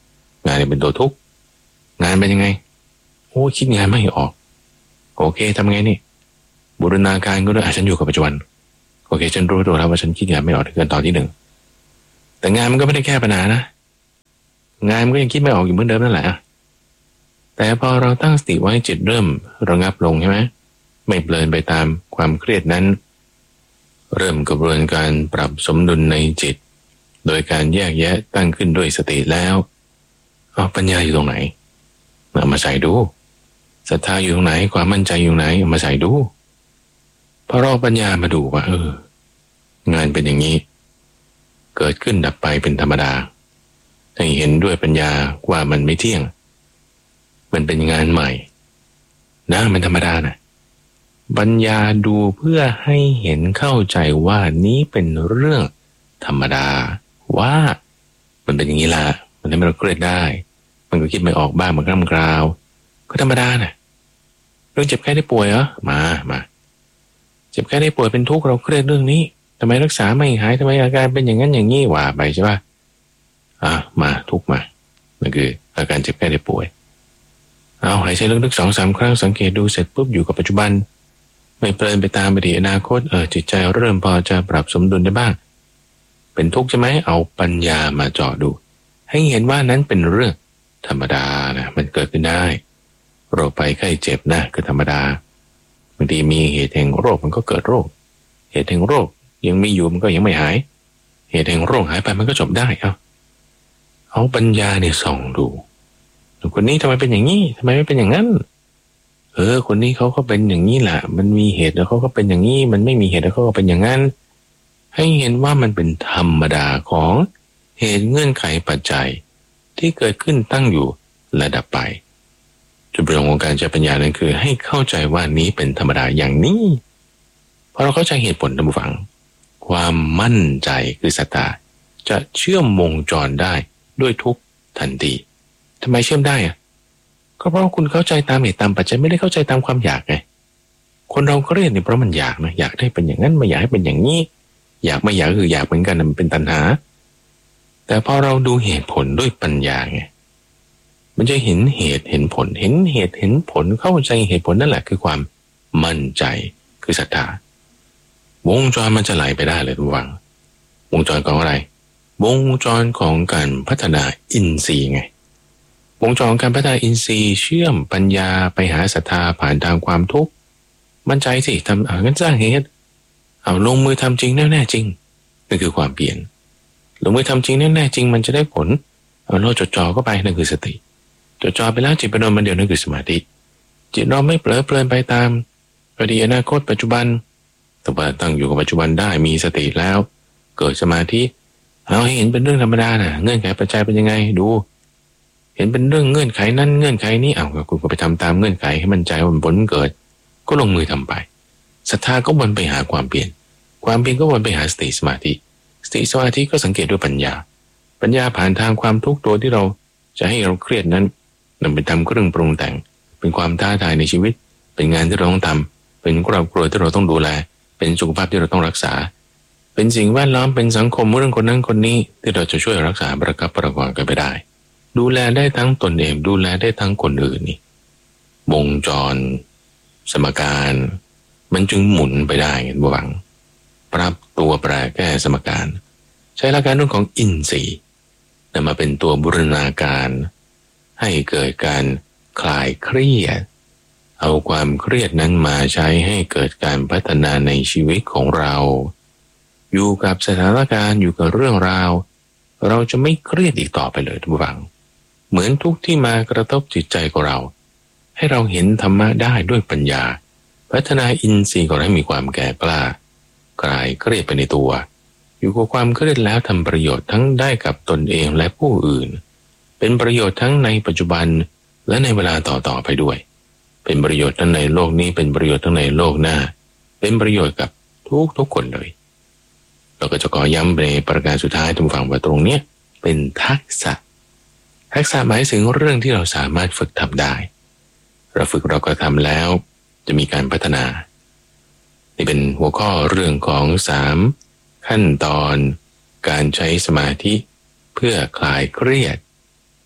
งานเนี่ยเป็นตัวทุกข์งานเป็นยังไงโอ้คิดงานไม่ออกโอเคทำไงนี่บูรณาการก็ด้วยฉันอยู่กับปัจจุบันโอเคฉันรู้ตัวแล้วว่าฉันคิดงานไม่ออกเกินตอนที่หนึ่งแต่งานมันก็ไม่ได้แก้ปัญหานะงานมันก็ยังคิดไม่ออกอยู่เหมือนเดิมนั่นแหละแต่พอเราตั้งสติไว้จิตเริ่มระงับลงใช่ไหมไม่เพลินไปตามความเครียดนั้นเริ่มกระบวนการปรับสมดุลในจิตโดยการแยกแยะตั้งขึ้นด้วยสติแล้วเอาปัญญาอยู่ตรงไหนเอามาใส่ดูศรัทธาอยู่ตรงไหนความมั่นใจอยู่ไหนเอามาใส่ดูพอเราปัญญามาดูว่าเอองานเป็นอย่างนี้เกิดขึ้นดับไปเป็นธรรมดาให้เห็นด้วยปัญญาว่ามันไม่เที่ยงมันเป็นงานใหม่นะมันธรรมดานะปัญญาดูเพื่อให้เห็นเข้าใจว่านี้เป็นเรื่องธรรมดาว่ามันเป็นอย่างนี้ละมันทำให้เราเครียดได้มันก็คิดไม่ออกบ้างมันกล้ำกราวก็ธรรมดานะเรื่องเจ็บแค่ได้ป่วยเหรอมามาเจ็บแค่ได้ป่วยเป็นทุกข์เราเครียดเรื่องนี้ทำไมรักษาไม่หายทำไมอาการเป็นอย่างนั้นอย่างนี้ว่าไปใช่ป่ะอ่ะมาทุกข์มานั่นคืออาการเจ็บแค่ได้ป่วยเอาหายใจลึกๆสองสามครั้งสังเกตดูเสร็จปุ๊บอยู่กับปัจจุบันไม่เพลินไปตามอดีตอนาคตเออจิตใจเริ่มพอจะปรับสมดุลได้บ้างเป็นทุกข์ใช่ไหมเอาปัญญามาเจาะดูให้เห็นว่านั้นเป็นเรื่องธรรมดานะมันเกิดขึ้นได้โรคภัยไข้เจ็บนะคือธรรมดาบางทีมีเหตุแห่งโรคมันก็เกิดโรคเหตุแห่งโรคยังมีอยู่มันก็ยังไม่หายเหตุแห่งโรคหายไปมันก็จบได้เอาเอาปัญญาเนี่ยส่องดูคนนี้ทำไมเป็นอย่างนี้ทำไมไม่เป็นอย่างนั้นเออคนนี้เขาก็เป็นอย่างนี้แหละมันมีเหตุแล้วเขาก็เป็นอย่างนี้มันไม่มีเหตุแล้วเขาก็เป็นอย่างนั้นให้เห็นว่ามันเป็นธรรมดาของเหตุเงื่อนไขปัจจัยที่เกิดขึ้นตั้งอยู่และดับไปจุดประสงค์ของการใช้ปัญญานั้นคือให้เข้าใจว่านี้เป็นธรรมดาอย่างนี้พอเราเข้าใจเหตุผลท่านผู้ฟังความมั่นใจคือศรัทธาจะเชื่อมวงจรได้ด้วยทุกทันทีทำไมเชื่อมได้อะก็เพราะคุณเข้าใจตามเหตุตามปัจจัยไม่ได้เข้าใจตามความอยากไงคนเราเครียดเนี่ยเพราะมันอยากนะอยากได้เป็นอย่างนั้นไม่อยากให้เป็นอย่างนี้อยากไม่อยากคืออยากเหมือนกันมันเป็นตัณหาแต่พอเราดูเหตุผลด้วยปัญญาไงมันจะเห็นเหตุเห็นผลเห็นเหตุเห็นผลเข้าใจเหตุผลนั่นแหละคือความมั่นใจคือศรัทธาวงจรมันจะไหลไปได้เลยทุกวังวงจรของอะไรวงจรของการพัฒนาอินทรีย์ไงวงจรของการพัฒนาอินทรีย์เชื่อมปัญญาไปหาศรัทธาผ่านทางความทุกข์มั่นใจสิทำอ่างั้นสร้างเหตุเอาลงมือทำจริงแน่แน่จริงนั่นคือความเปลี่ยนลงมือทำจริงแน่แน่จริงมันจะได้ผลเอาเราจดจ่อเข้าไปนั่นคือสติจดจ่อไปแล้วจิตเป็นอารมณ์มันเดียวนั่นคือสมาธิจิตเราไม่เผลอเพลินไปตามอดีตอนาคตปัจจุบันแต่ว่าตั้งอยู่กับปัจจุบันได้มีสติแล้วเกิดสมาธิเอาให้เห็นเป็นเรื่องธรรมดาน่ะเงื่อนไขปัจจัยเป็นยังไงดูเห็นเป็นเรื่องเงื่อนไขนั้นเงื่อนไขนี้เอาคุณก็ไปทำตามเงื่อนไขให้มั่นใจว่าผลเกิดก็ลงมือทำไปศรัทธาก็วนไปหาความเปลี่ยนความเปลี่ยนก็วนไปหาสติสมาธิสติสมาธิก็สังเกตด้วยปัญญาปัญญาผ่านทางความทุกข์ตัวที่เราจะให้เราเครียดนั้นนำไปทำเครื่องปรุงแต่งเป็นความท้าทายในชีวิตเป็นงานที่เราต้องทำเป็นครอบครัวที่เราต้องดูแลเป็นสุขภาพที่เราต้องรักษาเป็นสิ่งแวดล้อมเป็นสังคมเรื่องคนนั้นคนนี้ที่เราจะช่วยรักษาประคับประคองกันไปได้ดูแลได้ทั้งตนเองดูแลได้ทั้งคนอื่นนี่วงจรสมการมันจึงหมุนไปได้เห็นบ่หวังปรับตัวแปรแก้สมการใช้หลักการเรื่องของอินทรีย์นำมาเป็นตัวบูรณาการให้เกิดการคลายเครียดเอาความเครียดนั้นมาใช้ให้เกิดการพัฒนาในชีวิตของเราอยู่กับสถานการณ์อยู่กับเรื่องราวเราจะไม่เครียดอีกต่อไปเลยทุกฝังเหมือนทุกที่มากระทบจิตใจของเราให้เราเห็นธรรมะได้ด้วยปัญญาพัฒนาอินทรีย์ของเราให้มีความแก่กล้าคลายเครียดไปในตัวอยู่กับความเครียดแล้วทำประโยชน์ทั้งได้กับตนเองและผู้อื่นเป็นประโยชน์ทั้งในปัจจุบันและในเวลาต่อๆไปด้วยเป็นประโยชน์ทั้งในโลกนี้เป็นประโยชน์ทั้งในโลกหน้าเป็นประโยชน์กับทุกทุกคนเลยเราก็จะขอย้ำในประการสุดท้ายตรงฝั่งว่าตรงนี้เป็นทักษะทักษะหมายถึงเรื่องที่เราสามารถฝึกทำได้เราฝึกเราก็ทำแล้วจะมีการพัฒนานี่เป็นหัวข้อเรื่องของสามขั้นตอนการใช้สมาธิเพื่อคลายเครียด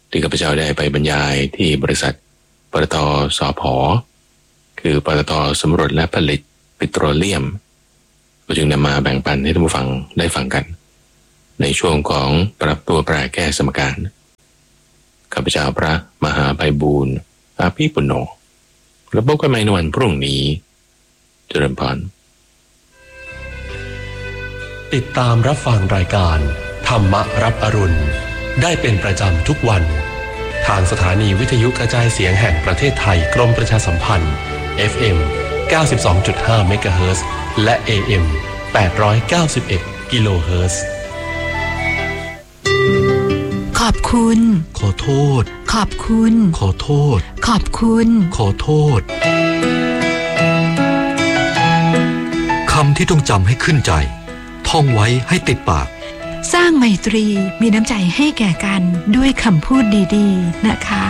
ที่ข้าพเจ้าได้ไปบรรยายที่บริษัทปตท.สผ.คือปตท.สำรวจและผลิตปิโตรเลียมก็จึงนำมาแบ่งปันให้ท่านผู้ฟังได้ฟังกันในช่วงของปรับตัวแปรแก้สมการข้าพเจ้าพระมหาไพบูลย์อาภีปุณโญแล้วพบกันใหม่ในวันพรุ่งนี้เจริญพรติดตามรับฟังรายการธรรมรับอรุณได้เป็นประจำทุกวันทางสถานีวิทยุกระจายเสียงแห่งประเทศไทยกรมประชาสัมพันธ์ เอฟ เอ็ม เก้าสิบสองจุดห้า เมกะเฮิรตซ์และ เอ เอ็ม แปดร้อยเก้าสิบเอ็ด กิโลเฮิรตซ์ขอบคุณขอโทษขอบคุณขอโทษขอบคุณขอโทษคำที่ต้องจำให้ขึ้นใจท่องไว้ให้ติดปากสร้างไมตรีมีน้ำใจให้แก่กันด้วยคำพูดดีๆนะคะ